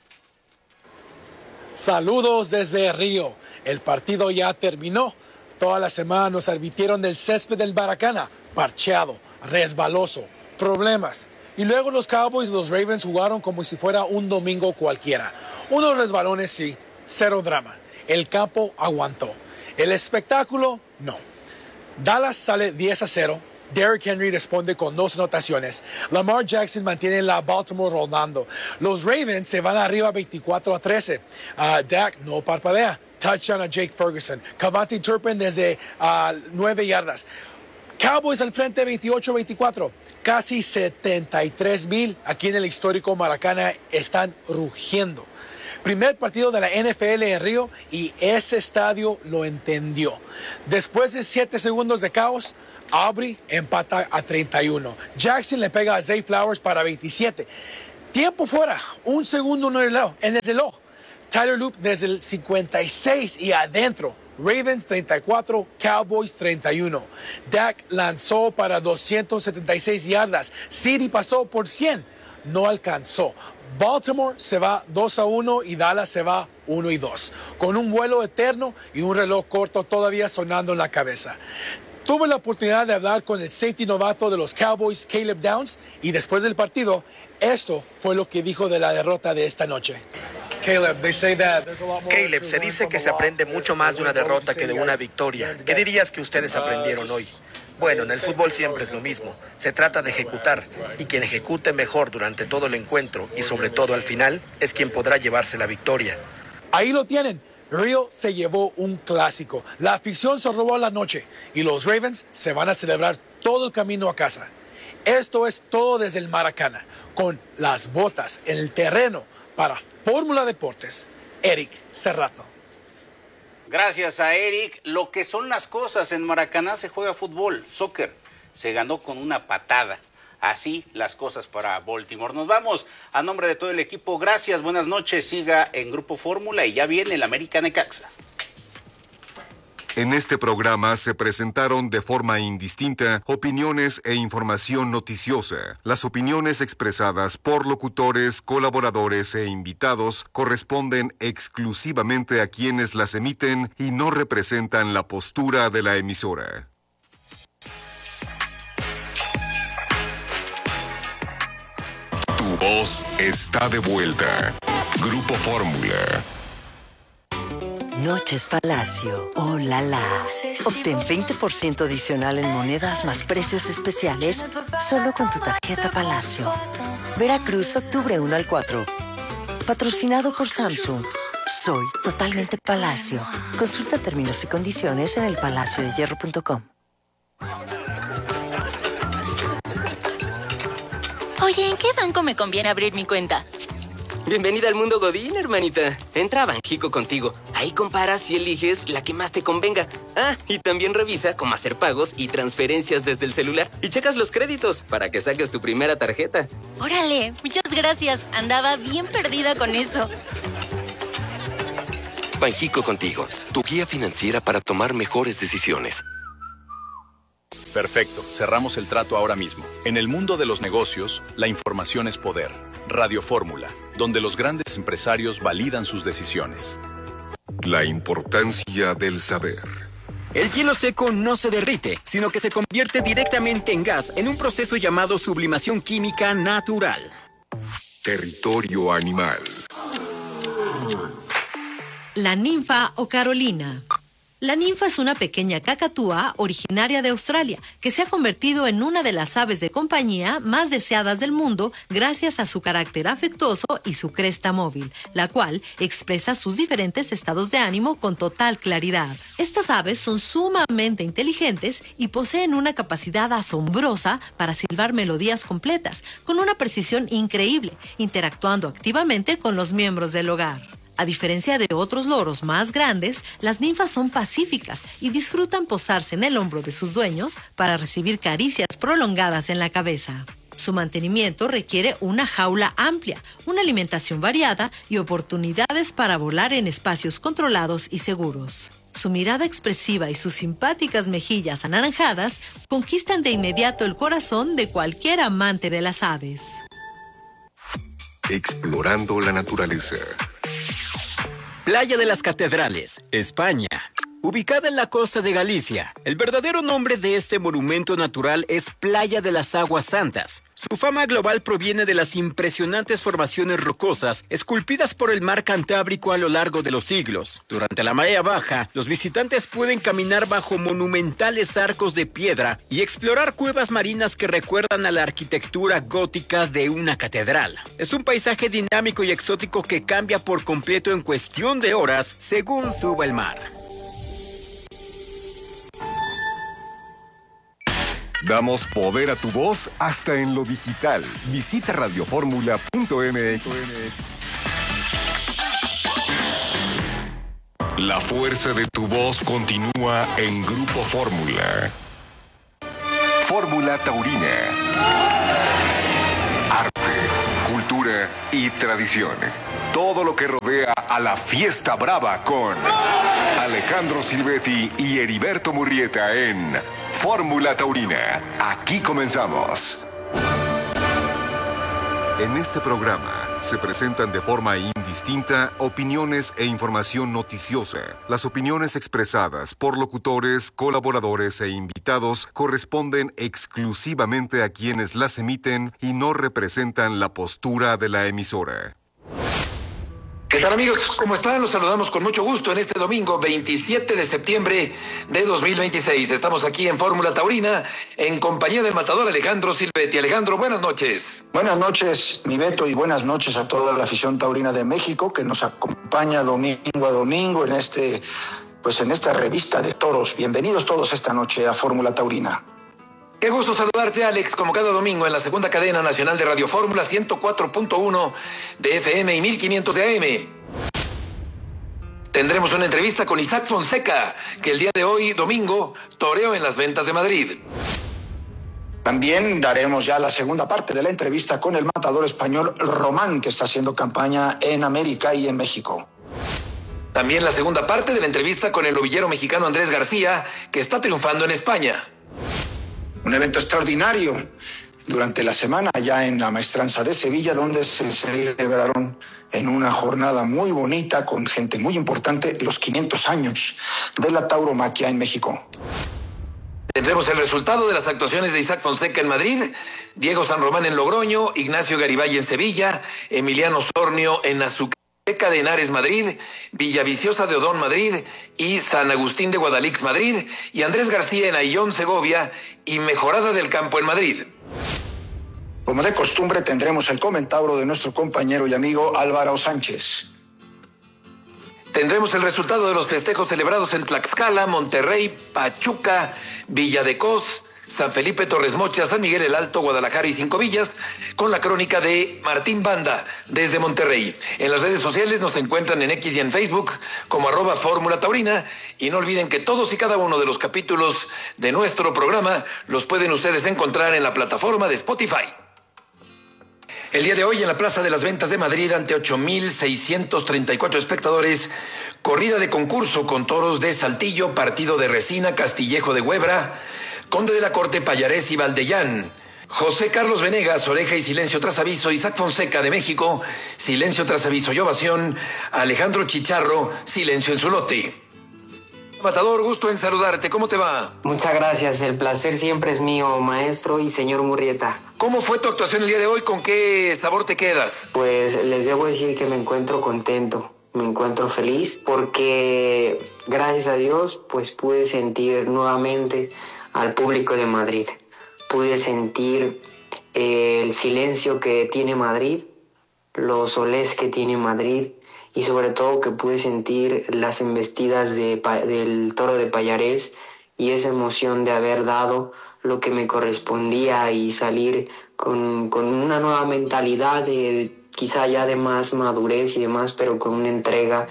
Saludos desde Río. El partido ya terminó. Toda la semana nos advirtieron del césped del Maracana, parcheado, resbaloso, problemas. Y luego los Cowboys y los Ravens jugaron como si fuera un domingo cualquiera. Unos resbalones sí, cero drama. El campo aguantó. El espectáculo, no. Dallas sale diez a cero. Derrick Henry responde con dos anotaciones. Lamar Jackson mantiene la Baltimore rodando. Los Ravens se van arriba veinticuatro a trece. Uh, Dak no parpadea. Touchdown a Jake Ferguson. Cavante Turpin desde uh, nueve yardas. Cowboys al frente veintiocho a veinticuatro. Casi setenta y tres mil aquí en el histórico Maracana están rugiendo. Primer partido de la N F L en Río y ese estadio lo entendió. Después de siete segundos de caos, Aubrey empata a treinta y uno. Jackson le pega a Zay Flowers para veintisiete. Tiempo fuera, un segundo en el reloj. En el reloj. Tyler Loop desde el cincuenta y seis y adentro. Ravens treinta y cuatro, Cowboys treinta y uno. Dak lanzó para doscientas setenta y seis yardas. City pasó por cien. No alcanzó. Baltimore se va dos a uno y Dallas se va uno y dos. Con un vuelo eterno y un reloj corto todavía sonando en la cabeza. Tuve la oportunidad de hablar con el safety novato de los Cowboys, Caleb Downs, y después del partido, esto fue lo que dijo de la derrota de esta noche. Caleb, se dice que se aprende mucho más de una derrota que de una victoria. ¿Qué dirías que ustedes aprendieron hoy? Bueno, en el fútbol siempre es lo mismo. Se trata de ejecutar, y quien ejecute mejor durante todo el encuentro y sobre todo al final es quien podrá llevarse la victoria. Ahí lo tienen. Río se llevó un clásico. La afición se robó la noche y los Ravens se van a celebrar todo el camino a casa. Esto es todo desde el Maracaná, con las botas en el terreno para Fórmula Deportes, Eric Serrato. Gracias a Eric. Lo que son las cosas, en Maracaná se juega fútbol, soccer. Se ganó con una patada. Así las cosas para Baltimore. Nos vamos. A nombre de todo el equipo, gracias, buenas noches. Siga en Grupo Fórmula y ya viene el América Necaxa. En este programa se presentaron de forma indistinta opiniones e información noticiosa. Las opiniones expresadas por locutores, colaboradores e invitados corresponden exclusivamente a quienes las emiten y no representan la postura de la emisora. Tu voz está de vuelta. Grupo Fórmula. Noches Palacio. ¡Oh, la, la! Obtén veinte por ciento adicional en monedas más precios especiales solo con tu tarjeta Palacio. Veracruz, octubre uno al cuatro. Patrocinado por Samsung. Soy totalmente Palacio. Consulta términos y condiciones en el palacio de hierro punto com. Oye, ¿en qué banco me conviene abrir mi cuenta? Bienvenida al mundo Godín, hermanita. Entra a Banxico contigo. Ahí comparas y eliges la que más te convenga. Ah, y también revisa cómo hacer pagos y transferencias desde el celular. Y checas los créditos para que saques tu primera tarjeta. Órale, muchas gracias. Andaba bien perdida con eso. Banxico contigo, tu guía financiera para tomar mejores decisiones. Perfecto, cerramos el trato ahora mismo. En el mundo de los negocios, la información es poder. Radio Fórmula, donde los grandes empresarios validan sus decisiones. La importancia del saber. El hielo seco no se derrite, sino que se convierte directamente en gas en un proceso llamado sublimación química natural. Territorio animal. La ninfa o Carolina. La ninfa es una pequeña cacatúa originaria de Australia que se ha convertido en una de las aves de compañía más deseadas del mundo gracias a su carácter afectuoso y su cresta móvil, la cual expresa sus diferentes estados de ánimo con total claridad. Estas aves son sumamente inteligentes y poseen una capacidad asombrosa para silbar melodías completas, con una precisión increíble, interactuando activamente con los miembros del hogar. A diferencia de otros loros más grandes, las ninfas son pacíficas y disfrutan posarse en el hombro de sus dueños para recibir caricias prolongadas en la cabeza. Su mantenimiento requiere una jaula amplia, una alimentación variada y oportunidades para volar en espacios controlados y seguros. Su mirada expresiva y sus simpáticas mejillas anaranjadas conquistan de inmediato el corazón de cualquier amante de las aves. Explorando la naturaleza. Playa de las Catedrales, España. Ubicada en la costa de Galicia, el verdadero nombre de este monumento natural es Playa de las Aguas Santas. Su fama global proviene de las impresionantes formaciones rocosas esculpidas por el mar Cantábrico a lo largo de los siglos. Durante la marea baja, los visitantes pueden caminar bajo monumentales arcos de piedra y explorar cuevas marinas que recuerdan a la arquitectura gótica de una catedral. Es un paisaje dinámico y exótico que cambia por completo en cuestión de horas según suba el mar. Damos poder a tu voz hasta en lo digital. Visita radioformula punto m x. La fuerza de tu voz continúa en Grupo Fórmula. Fórmula Taurina. Arte, cultura y tradición. Todo lo que rodea a la fiesta brava con Alejandro Silvetti y Heriberto Murrieta en Fórmula Taurina. Aquí comenzamos. En este programa se presentan de forma indistinta opiniones e información noticiosa. Las opiniones expresadas por locutores, colaboradores e invitados corresponden exclusivamente a quienes las emiten y no representan la postura de la emisora. ¿Qué tal, amigos? ¿Cómo están? Los saludamos con mucho gusto en este domingo veintisiete de septiembre de dos mil veintiséis. Estamos aquí en Fórmula Taurina en compañía del matador Alejandro Silvetti. Alejandro, buenas noches. Buenas noches, mi Beto, y buenas noches a toda la afición taurina de México que nos acompaña domingo a domingo en este, pues en esta revista de toros. Bienvenidos todos esta noche a Fórmula Taurina. Qué gusto saludarte, Alex, como cada domingo en la segunda cadena nacional de Radio Fórmula, ciento cuatro punto uno de F M y mil quinientos de A M. Tendremos una entrevista con Isaac Fonseca, que el día de hoy, domingo, toreó en las Ventas de Madrid. También daremos ya la segunda parte de la entrevista con el matador español Román, que está haciendo campaña en América y en México. También la segunda parte de la entrevista con el novillero mexicano Andrés García, que está triunfando en España. Un evento extraordinario durante la semana allá en la Maestranza de Sevilla, donde se celebraron en una jornada muy bonita con gente muy importante los quinientos años de la tauromaquia en México. Tendremos el resultado de las actuaciones de Isaac Fonseca en Madrid, Diego San Román en Logroño, Ignacio Garibay en Sevilla, Emiliano Sornio en Azuqueca de Henares, Madrid, Villaviciosa de Odón, Madrid, y San Agustín de Guadalix, Madrid, y Andrés García en Ayllón, Segovia, y Mejorada del Campo en Madrid. Como de costumbre, tendremos el comentario de nuestro compañero y amigo Álvaro Sánchez. Tendremos el resultado de los festejos celebrados en Tlaxcala, Monterrey, Pachuca, Villa de Cos, San Felipe, Torres Mochas, San Miguel el Alto, Guadalajara y Cinco Villas, con la crónica de Martín Banda desde Monterrey. En las redes sociales nos encuentran en X y en Facebook como arroba Fórmula Taurina, y no olviden que todos y cada uno de los capítulos de nuestro programa los pueden ustedes encontrar en la plataforma de Spotify. El día de hoy en la Plaza de las Ventas de Madrid, ante ocho mil seiscientos treinta y cuatro espectadores, corrida de concurso con toros de Saltillo, partido de Resina, Castillejo de Huebra, Conde de la Corte, Payarés y Valdellán, José Carlos Venegas, Oreja y Silencio tras aviso, Isaac Fonseca de México, Silencio tras aviso y ovación, Alejandro Chicharro, Silencio en su lote. Matador, gusto en saludarte, ¿cómo te va? Muchas gracias, el placer siempre es mío, maestro y señor Murrieta. ¿Cómo fue tu actuación el día de hoy? ¿Con qué sabor te quedas? Pues les debo decir que me encuentro contento, me encuentro feliz porque gracias a Dios pues pude sentir nuevamente al público de Madrid. Pude sentir eh, el silencio que tiene Madrid, los solés que tiene Madrid, y sobre todo que pude sentir las embestidas de, del toro de Payarés y esa emoción de haber dado lo que me correspondía y salir con, con una nueva mentalidad, de, quizá ya de más madurez y demás, pero con una entrega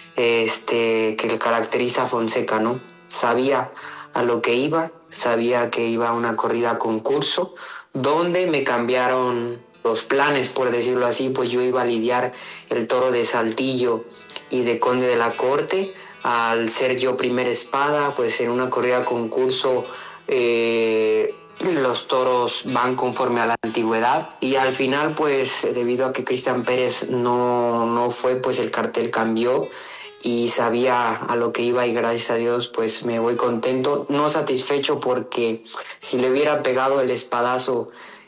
este, que le caracteriza a Fonseca, ¿no? Sabía a lo que iba, sabía que iba a una corrida concurso, donde me cambiaron los planes, por decirlo así, pues yo iba a lidiar el toro de Saltillo y de Conde de la Corte. Al ser yo primera espada, pues en una corrida concurso eh, los toros van conforme a la antigüedad, y al final pues debido a que Cristian Pérez no, no fue, pues el cartel cambió y sabía a lo que iba, y gracias a Dios pues me voy contento, no satisfecho, porque si le hubiera pegado el espadazo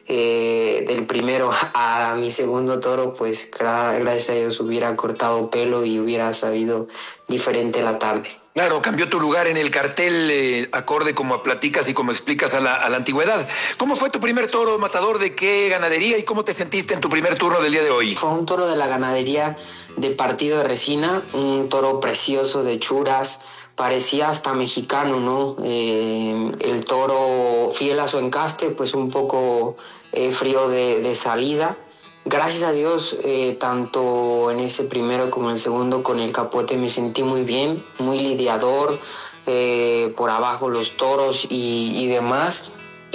Eh, del primero a mi segundo toro, pues gra- gracias a Dios hubiera cortado pelo y hubiera sabido diferente la tarde. Claro, cambió tu lugar en el cartel eh, acorde como platicas y como explicas a la, a la antigüedad. ¿Cómo fue tu primer toro, matador? ¿De qué ganadería y cómo te sentiste en tu primer turno del día de hoy? Fue un toro de la ganadería de Partido de Resina, un toro precioso de churas, parecía hasta mexicano, ¿no? Eh, el toro fiel a su encaste, pues un poco eh, frío de, de salida, Gracias a Dios, eh, tanto en ese primero como en el segundo con el capote me sentí muy bien, muy lidiador, eh, por abajo los toros y, y demás.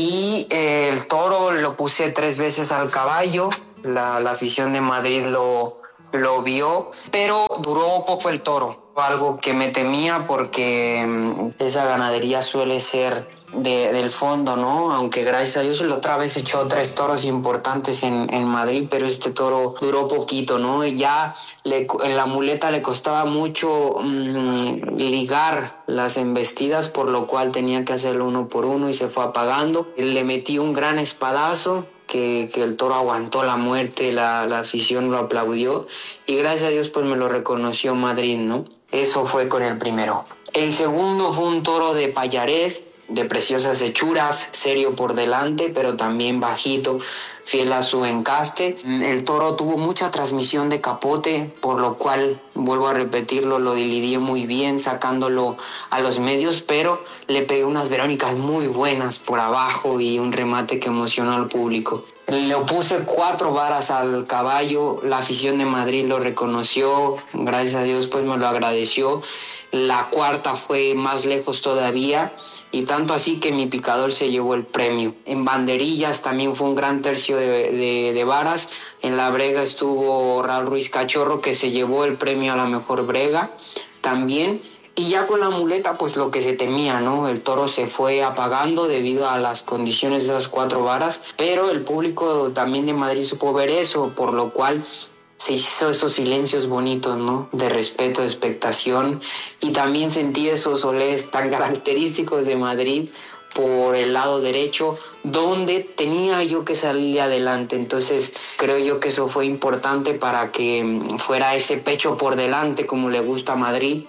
Y eh, el toro lo puse tres veces al caballo, la, la afición de Madrid lo, lo vio, pero duró poco el toro, algo que me temía porque um, esa ganadería suele ser de, del fondo, ¿no? Aunque gracias a Dios la otra vez echó tres toros importantes en, en Madrid, pero este toro duró poquito, ¿no? Ya le, en la muleta le costaba mucho um, ligar las embestidas, por lo cual tenía que hacerlo uno por uno y se fue apagando. Le metí un gran espadazo, que, que el toro aguantó la muerte, la, la afición lo aplaudió y gracias a Dios pues me lo reconoció Madrid, ¿no? Eso fue con el primero. El segundo fue un toro de Pallarés, de preciosas hechuras, serio por delante, pero también bajito, fiel a su encaste. El toro tuvo mucha transmisión de capote, por lo cual, vuelvo a repetirlo, lo lidié muy bien, sacándolo a los medios, pero le pegué unas verónicas muy buenas por abajo y un remate que emocionó al público. Le puse cuatro varas al caballo, la afición de Madrid lo reconoció, gracias a Dios pues me lo agradeció. La cuarta fue más lejos todavía, y tanto así que mi picador se llevó el premio. En banderillas también fue un gran tercio de, de, de varas. En la brega estuvo Raúl Ruiz Cachorro, que se llevó el premio a la mejor brega también. Y ya con la muleta, pues lo que se temía, ¿no? El toro se fue apagando debido a las condiciones de esas cuatro varas, pero el público también de Madrid supo ver eso, por lo cual se hizo esos silencios bonitos, ¿no? De respeto, de expectación, y también sentí esos olés tan característicos de Madrid por el lado derecho, donde tenía yo que salir adelante. Entonces creo yo que eso fue importante para que fuera ese pecho por delante como le gusta a Madrid.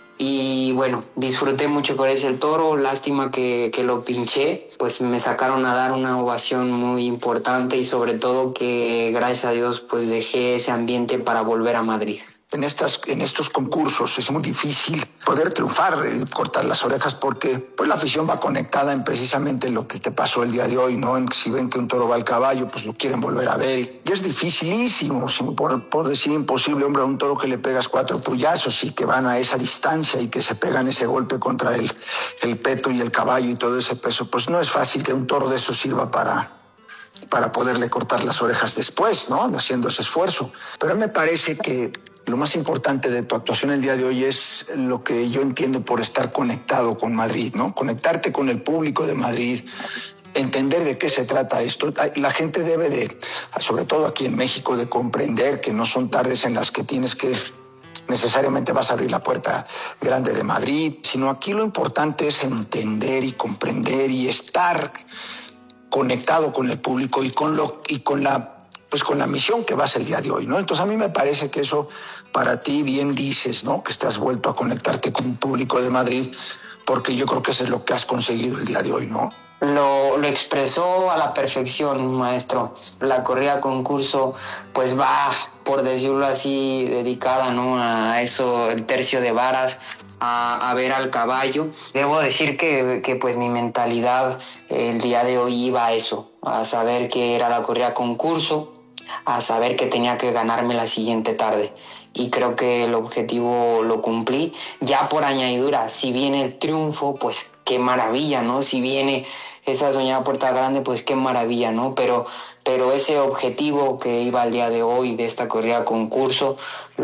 Y bueno, disfruté mucho con ese toro, lástima que, que lo pinché, pues me sacaron a dar una ovación muy importante y sobre todo que gracias a Dios pues dejé ese ambiente para volver a Madrid. En, estas, en estos concursos es muy difícil poder triunfar, eh, cortar las orejas, porque pues, la afición va conectada en precisamente lo que te pasó el día de hoy, ¿no? En, si ven que un toro va al caballo, pues lo quieren volver a ver. Y es dificilísimo, por, por decir imposible, hombre, a un toro que le pegas cuatro puyazos y que van a esa distancia y que se pegan ese golpe contra el, el peto y el caballo y todo ese peso, pues no es fácil que un toro de eso sirva para... para poderle cortar las orejas después, ¿no? Haciendo ese esfuerzo. Pero me parece que lo más importante de tu actuación el día de hoy es lo que yo entiendo por estar conectado con Madrid, ¿no? Conectarte con el público de Madrid, entender de qué se trata esto. La gente debe de, sobre todo aquí en México, de comprender que no son tardes en las que tienes que necesariamente vas a abrir la puerta grande de Madrid, sino aquí lo importante es entender y comprender y estar conectado con el público y con lo y con la pues con la misión que vas el día de hoy, ¿no? Entonces a mí me parece que eso para ti bien dices, ¿no? Que estás vuelto a conectarte con el público de Madrid, porque yo creo que eso es lo que has conseguido el día de hoy, ¿no? Lo, lo expresó a la perfección, maestro. La corrida concurso pues va, por decirlo así, dedicada, ¿no? A eso, el tercio de varas, A, a ver al caballo. Debo decir que, que pues mi mentalidad el día de hoy iba a eso, a saber que era la corrida concurso, a saber que tenía que ganarme la siguiente tarde. Y creo que el objetivo lo cumplí. Ya por añadidura, si viene el triunfo, pues qué maravilla, ¿no? Si viene esa soñada puerta grande, pues qué maravilla, ¿no? Pero, pero ese objetivo que iba al día de hoy de esta corrida concurso,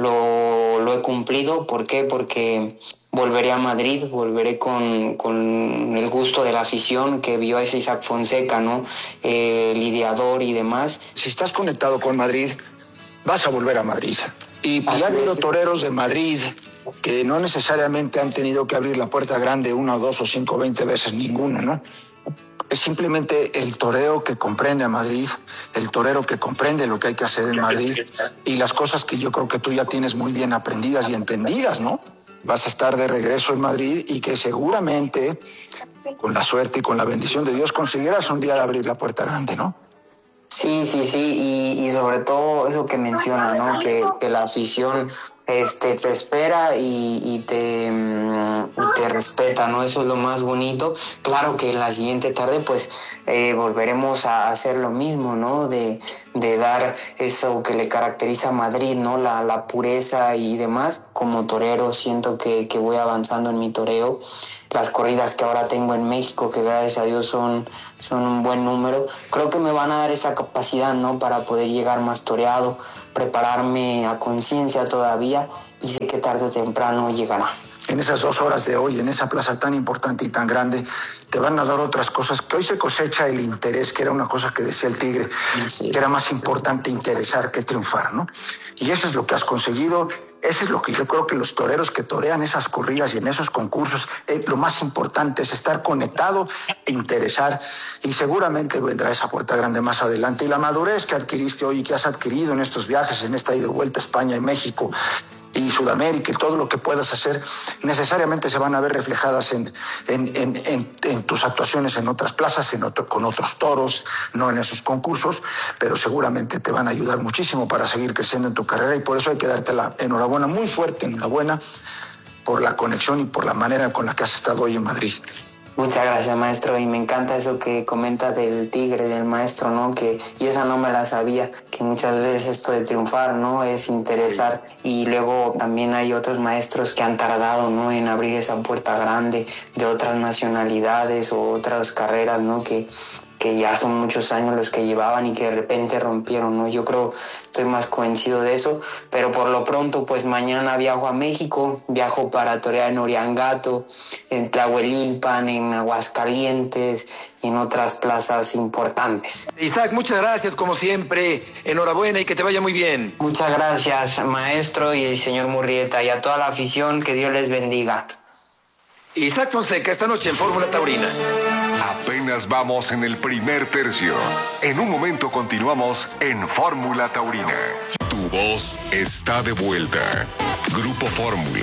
lo, lo he cumplido. ¿Por qué? Porque volveré a Madrid, volveré con, con el gusto de la afición que vio a ese Isaac Fonseca, ¿no? Eh, lidiador y demás. Si estás conectado con Madrid, vas a volver a Madrid. Y ya ha habido toreros de Madrid que no necesariamente han tenido que abrir la puerta grande una o dos o cinco o veinte veces, ninguno, ¿no? Es simplemente el toreo que comprende a Madrid, el torero que comprende lo que hay que hacer en Madrid y las cosas que yo creo que tú ya tienes muy bien aprendidas y entendidas, ¿no? Vas a estar de regreso en Madrid y que seguramente, con la suerte y con la bendición de Dios, conseguirás un día abrir la puerta grande, ¿no? Sí, sí, sí, y, y sobre todo eso que menciona, ¿no? Que, que la afición este, te espera y, y te, te respeta, ¿no? Eso es lo más bonito. Claro que en la siguiente tarde, pues, eh, volveremos a hacer lo mismo, ¿no? De, de dar eso que le caracteriza a Madrid, ¿no? La, la pureza y demás. Como torero siento que, que voy avanzando en mi toreo. Las corridas que ahora tengo en México, que gracias a Dios son, son un buen número, creo que me van a dar esa capacidad, ¿no? Para poder llegar más toreado, prepararme a conciencia todavía, y sé que tarde o temprano llegará. En esas dos horas de hoy, en esa plaza tan importante y tan grande, te van a dar otras cosas, que hoy se cosecha el interés, que era una cosa que decía el Tigre, que era más importante interesar que triunfar, ¿no? Y eso es lo que has conseguido. Eso es lo que yo creo que los toreros que torean esas corridas y en esos concursos, eh, lo más importante es estar conectado e interesar, y seguramente vendrá esa puerta grande más adelante. Y la madurez que adquiriste hoy y que has adquirido en estos viajes, en esta ida y vuelta a España y México y Sudamérica, y todo lo que puedas hacer, necesariamente se van a ver reflejadas en, en, en, en, en tus actuaciones en otras plazas, en otro, con otros toros, no en esos concursos, pero seguramente te van a ayudar muchísimo para seguir creciendo en tu carrera, y por eso hay que darte la enhorabuena, muy fuerte enhorabuena, por la conexión y por la manera con la que has estado hoy en Madrid. Muchas gracias, maestro, y me encanta eso que comenta del Tigre, del maestro, ¿no? Que, y esa no me la sabía, que muchas veces esto de triunfar, ¿no? Es interesar, y luego también hay otros maestros que han tardado, ¿no? En abrir esa puerta grande de otras nacionalidades o otras carreras, ¿no? Que, que ya son muchos años los que llevaban y que de repente rompieron, ¿no? Yo creo, estoy más convencido de eso, pero por lo pronto, pues mañana viajo a México, viajo para torear en Oriangato, en Tlahuelilpan, en Aguascalientes y en otras plazas importantes. Isaac, muchas gracias, como siempre, enhorabuena y que te vaya muy bien. Muchas gracias, maestro y el señor Murrieta, y a toda la afición, que Dios les bendiga. Isaac Fonseca, esta noche en Fórmula Taurina. Apenas vamos en el primer tercio. En un momento continuamos en Fórmula Taurina. Tu voz está de vuelta. Grupo Fórmula.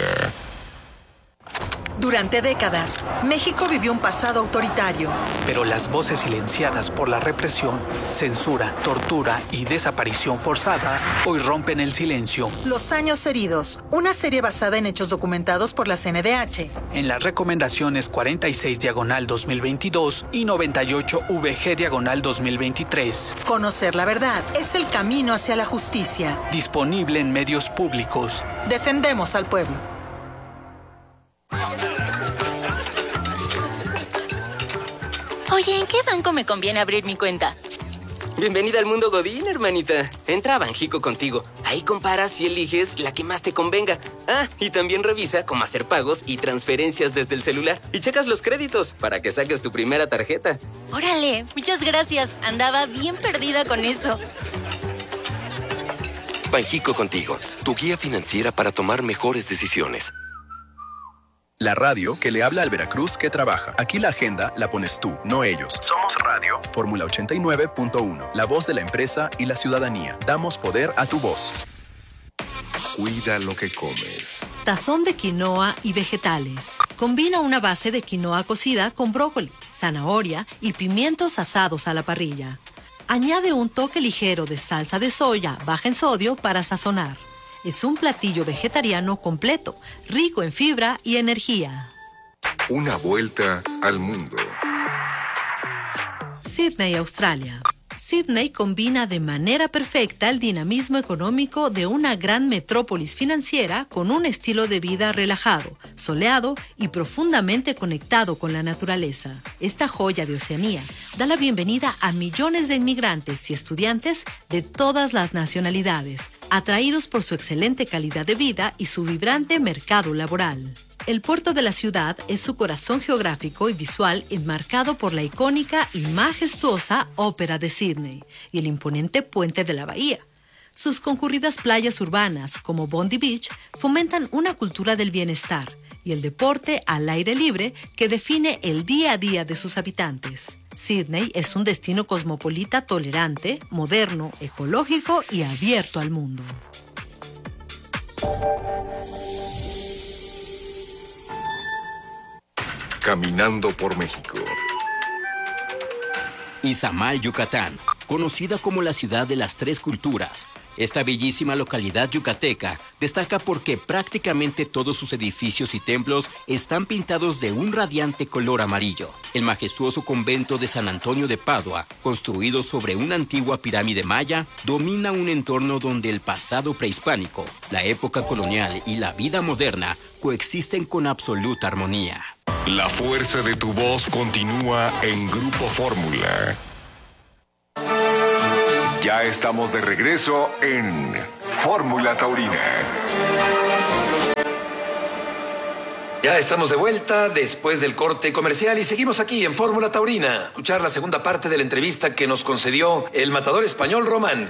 Durante décadas, México vivió un pasado autoritario. Pero las voces silenciadas por la represión, censura, tortura y desaparición forzada hoy rompen el silencio. Los años heridos, una serie basada en hechos documentados por la C N D H. En las recomendaciones cuarenta y seis diagonal dos mil veintidós y noventa y ocho V G diagonal dos mil veintitrés. Conocer la verdad es el camino hacia la justicia. Disponible en medios públicos. Defendemos al pueblo. Oye, ¿en qué banco me conviene abrir mi cuenta? Bienvenida al mundo Godín, hermanita. Entra a Banjico Contigo. Ahí comparas y eliges la que más te convenga. Ah, y también revisa cómo hacer pagos y transferencias desde el celular. Y checas los créditos para que saques tu primera tarjeta. Órale, muchas gracias. Andaba bien perdida con eso. Banjico Contigo, tu guía financiera para tomar mejores decisiones. La radio que le habla al Veracruz que trabaja. Aquí la agenda la pones tú, no ellos. Somos Radio. Fórmula ochenta y nueve punto uno. La voz de la empresa y la ciudadanía. Damos poder a tu voz. Cuida lo que comes. Tazón de quinoa y vegetales. Combina una base de quinoa cocida con brócoli, zanahoria y pimientos asados a la parrilla. Añade un toque ligero de salsa de soya baja en sodio para sazonar. Es un platillo vegetariano completo, rico en fibra y energía. Una vuelta al mundo. Sydney, Australia. Sydney combina de manera perfecta el dinamismo económico de una gran metrópolis financiera con un estilo de vida relajado, soleado y profundamente conectado con la naturaleza. Esta joya de Oceanía da la bienvenida a millones de inmigrantes y estudiantes de todas las nacionalidades, atraídos por su excelente calidad de vida y su vibrante mercado laboral. El puerto de la ciudad es su corazón geográfico y visual enmarcado por la icónica y majestuosa Ópera de Sydney y el imponente puente de la bahía. Sus concurridas playas urbanas, como Bondi Beach, fomentan una cultura del bienestar y el deporte al aire libre que define el día a día de sus habitantes. Sydney es un destino cosmopolita tolerante, moderno, ecológico y abierto al mundo. Caminando por México. Izamal, Yucatán, conocida como la ciudad de las tres culturas. Esta bellísima localidad yucateca destaca porque prácticamente todos sus edificios y templos están pintados de un radiante color amarillo. El majestuoso convento de San Antonio de Padua, construido sobre una antigua pirámide maya, domina un entorno donde el pasado prehispánico, la época colonial y la vida moderna coexisten con absoluta armonía. La fuerza de tu voz continúa en Grupo Fórmula. Ya estamos de regreso en Fórmula Taurina. Ya estamos de vuelta después del corte comercial y seguimos aquí en Fórmula Taurina. Escuchar la segunda parte de la entrevista que nos concedió el matador español Román.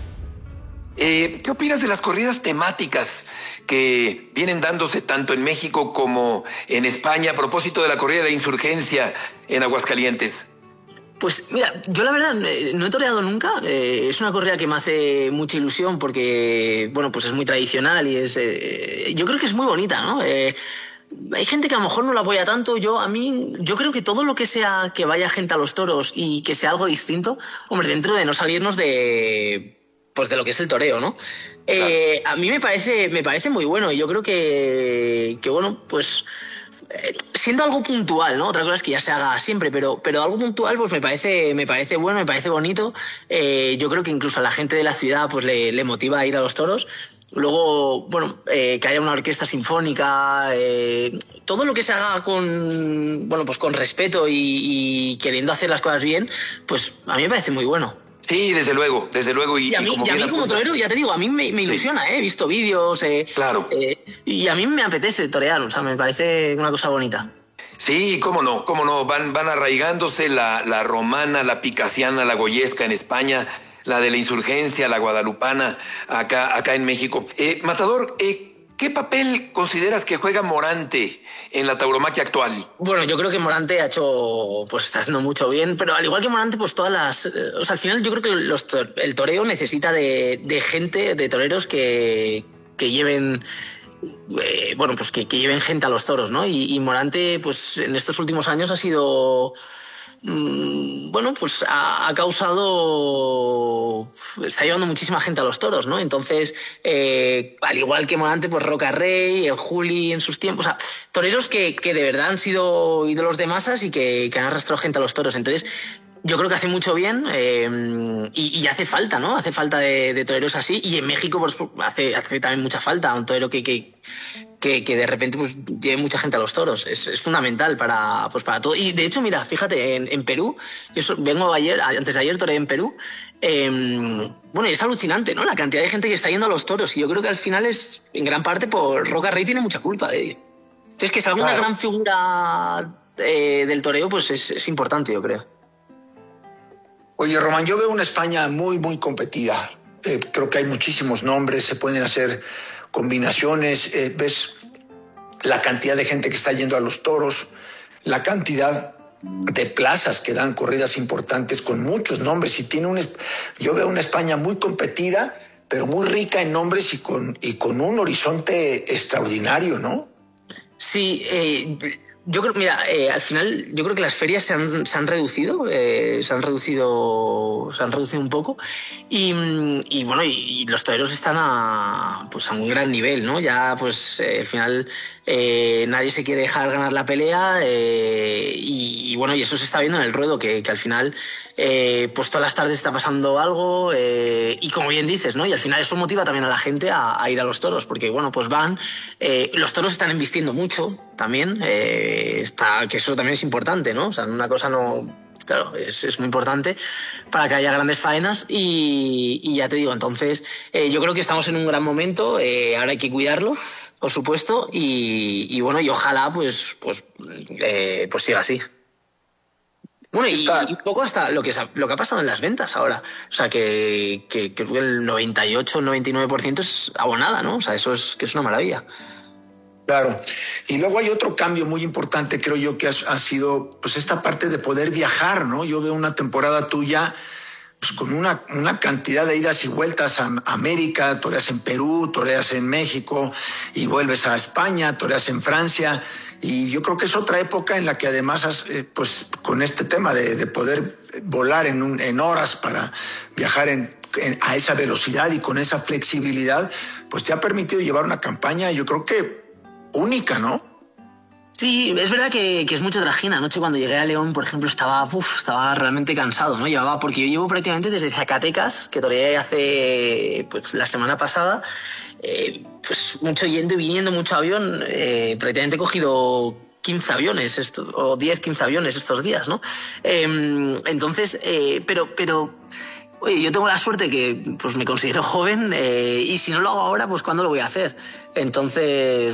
Eh, ¿Qué opinas de las corridas temáticas que vienen dándose tanto en México como en España a propósito de la corrida de la insurgencia en Aguascalientes? Pues mira, yo la verdad no he toreado nunca. Eh, es una corrida que me hace mucha ilusión porque, bueno, pues es muy tradicional y es... Eh, yo creo que es muy bonita, ¿no? Eh, hay gente que a lo mejor no la apoya tanto. Yo, a mí, yo creo que todo lo que sea que vaya gente a los toros y que sea algo distinto, hombre, dentro de no salirnos de... pues de lo que es el toreo, ¿no? Eh, a mí me parece, me parece muy bueno y yo creo que, que bueno, pues... Eh, siendo algo puntual, ¿no? Otra cosa es que ya se haga siempre, pero, pero algo puntual pues me parece, me parece bueno, me parece bonito. Eh, yo creo que incluso a la gente de la ciudad pues le, le motiva a ir a los toros. Luego, bueno, eh, que haya una orquesta sinfónica, eh, todo lo que se haga con, bueno, pues con respeto y, y queriendo hacer las cosas bien, pues a mí me parece muy bueno. Sí, desde luego, desde luego. Y, y a mí, y como, y a mí como torero, ya te digo, a mí me, me ilusiona, sí. ¿eh? He visto vídeos, eh, claro. eh, y a mí me apetece torear, o sea, me parece una cosa bonita. Sí, cómo no, cómo no, van, van arraigándose la, la romana, la picasiana, la goyesca en España, la de la insurgencia, la guadalupana, acá, acá en México. Eh, Matador, eh, ¿qué papel consideras que juega Morante en la tauromaquia actual? Bueno, yo creo que Morante ha hecho, pues está haciendo mucho bien, pero al igual que Morante, pues todas las... Eh, o sea, al final yo creo que los, el toreo necesita de, de gente, de toreros que, que lleven... Eh, bueno, pues que, que lleven gente a los toros, ¿no? Y, y Morante, pues en estos últimos años ha sido... bueno, pues ha, ha causado... está llevando muchísima gente a los toros, ¿no? Entonces, eh, al igual que Morante, pues Roca Rey, el Juli en sus tiempos... O sea, toreros que, que de verdad han sido ídolos de masas y que, que han arrastrado gente a los toros. Entonces, yo creo que hace mucho bien eh, y, y hace falta, ¿no? Hace falta de, de toreros así. Y en México pues, hace, hace también mucha falta un torero que... que Que, que de repente pues lleve mucha gente a los toros. Es, es fundamental para, pues, para todo. Y de hecho, mira, fíjate, en, en Perú, yo so, vengo ayer, antes de ayer toreé en Perú, eh, bueno, y es alucinante, ¿no? La cantidad de gente que está yendo a los toros. Y yo creo que al final es, en gran parte, por Roca Rey tiene mucha culpa de ello. Entonces, que salga una claro. gran figura eh, del toreo, pues es, es importante, yo creo. Oye, Román, yo veo una España muy, muy competida. Eh, creo que hay muchísimos nombres, se pueden hacer combinaciones, eh, ves la cantidad de gente que está yendo a los toros, la cantidad de plazas que dan corridas importantes con muchos nombres y tiene un, yo veo una España muy competida, pero muy rica en nombres y con, y con un horizonte extraordinario, ¿no? Sí, eh, yo creo, mira, eh, al final yo creo que las ferias se han, se han reducido, eh, se han reducido, se han reducido un poco y, y bueno, y, y los toreros están a, pues a un gran nivel, ¿no? Ya, pues eh, al final eh, nadie se quiere dejar ganar la pelea eh, y, y bueno, y eso se está viendo en el ruedo, que, que al final eh, pues todas las tardes está pasando algo eh, y como bien dices, ¿no? Y al final eso motiva también a la gente a, a ir a los toros, porque bueno, pues van, eh, los toros están embistiendo mucho también, eh, está, que eso también es importante, ¿no? O sea, una cosa no... Claro, es, es muy importante para que haya grandes faenas y, y ya te digo, entonces eh, yo creo que estamos en un gran momento, eh, ahora hay que cuidarlo, por supuesto, y, y bueno, y ojalá pues, pues, eh, pues siga así. Bueno, y, y un poco hasta lo que, lo que ha pasado en las ventas ahora. O sea, que, que, que el noventa y ocho, noventa y nueve por ciento es abonada, ¿no? O sea, eso es que es una maravilla. Claro. Y luego hay otro cambio muy importante, creo yo, que ha, ha sido pues esta parte de poder viajar, ¿no? Yo veo una temporada tuya pues, con una, una cantidad de idas y vueltas a América, toreas en Perú, toreas en México y vuelves a España, toreas en Francia. Y yo creo que es otra época en la que además, has, eh, pues con este tema de, de poder volar en, un, en horas para viajar en a esa velocidad y con esa flexibilidad, pues te ha permitido llevar una campaña, yo creo que única, ¿no? Sí, es verdad que, que es mucho trajín. Anoche cuando llegué a León, por ejemplo, estaba, uf, estaba realmente cansado, ¿no? Llevaba, porque yo llevo prácticamente desde Zacatecas, que toreé hace, pues, la semana pasada, eh, pues mucho yendo y viniendo, mucho avión. Eh, prácticamente he cogido quince aviones, esto, o diez, quince aviones estos días, ¿no? Eh, entonces, eh, pero, pero, oye, yo tengo la suerte que, pues, me considero joven, eh, y si no lo hago ahora, pues, ¿cuándo lo voy a hacer? Entonces,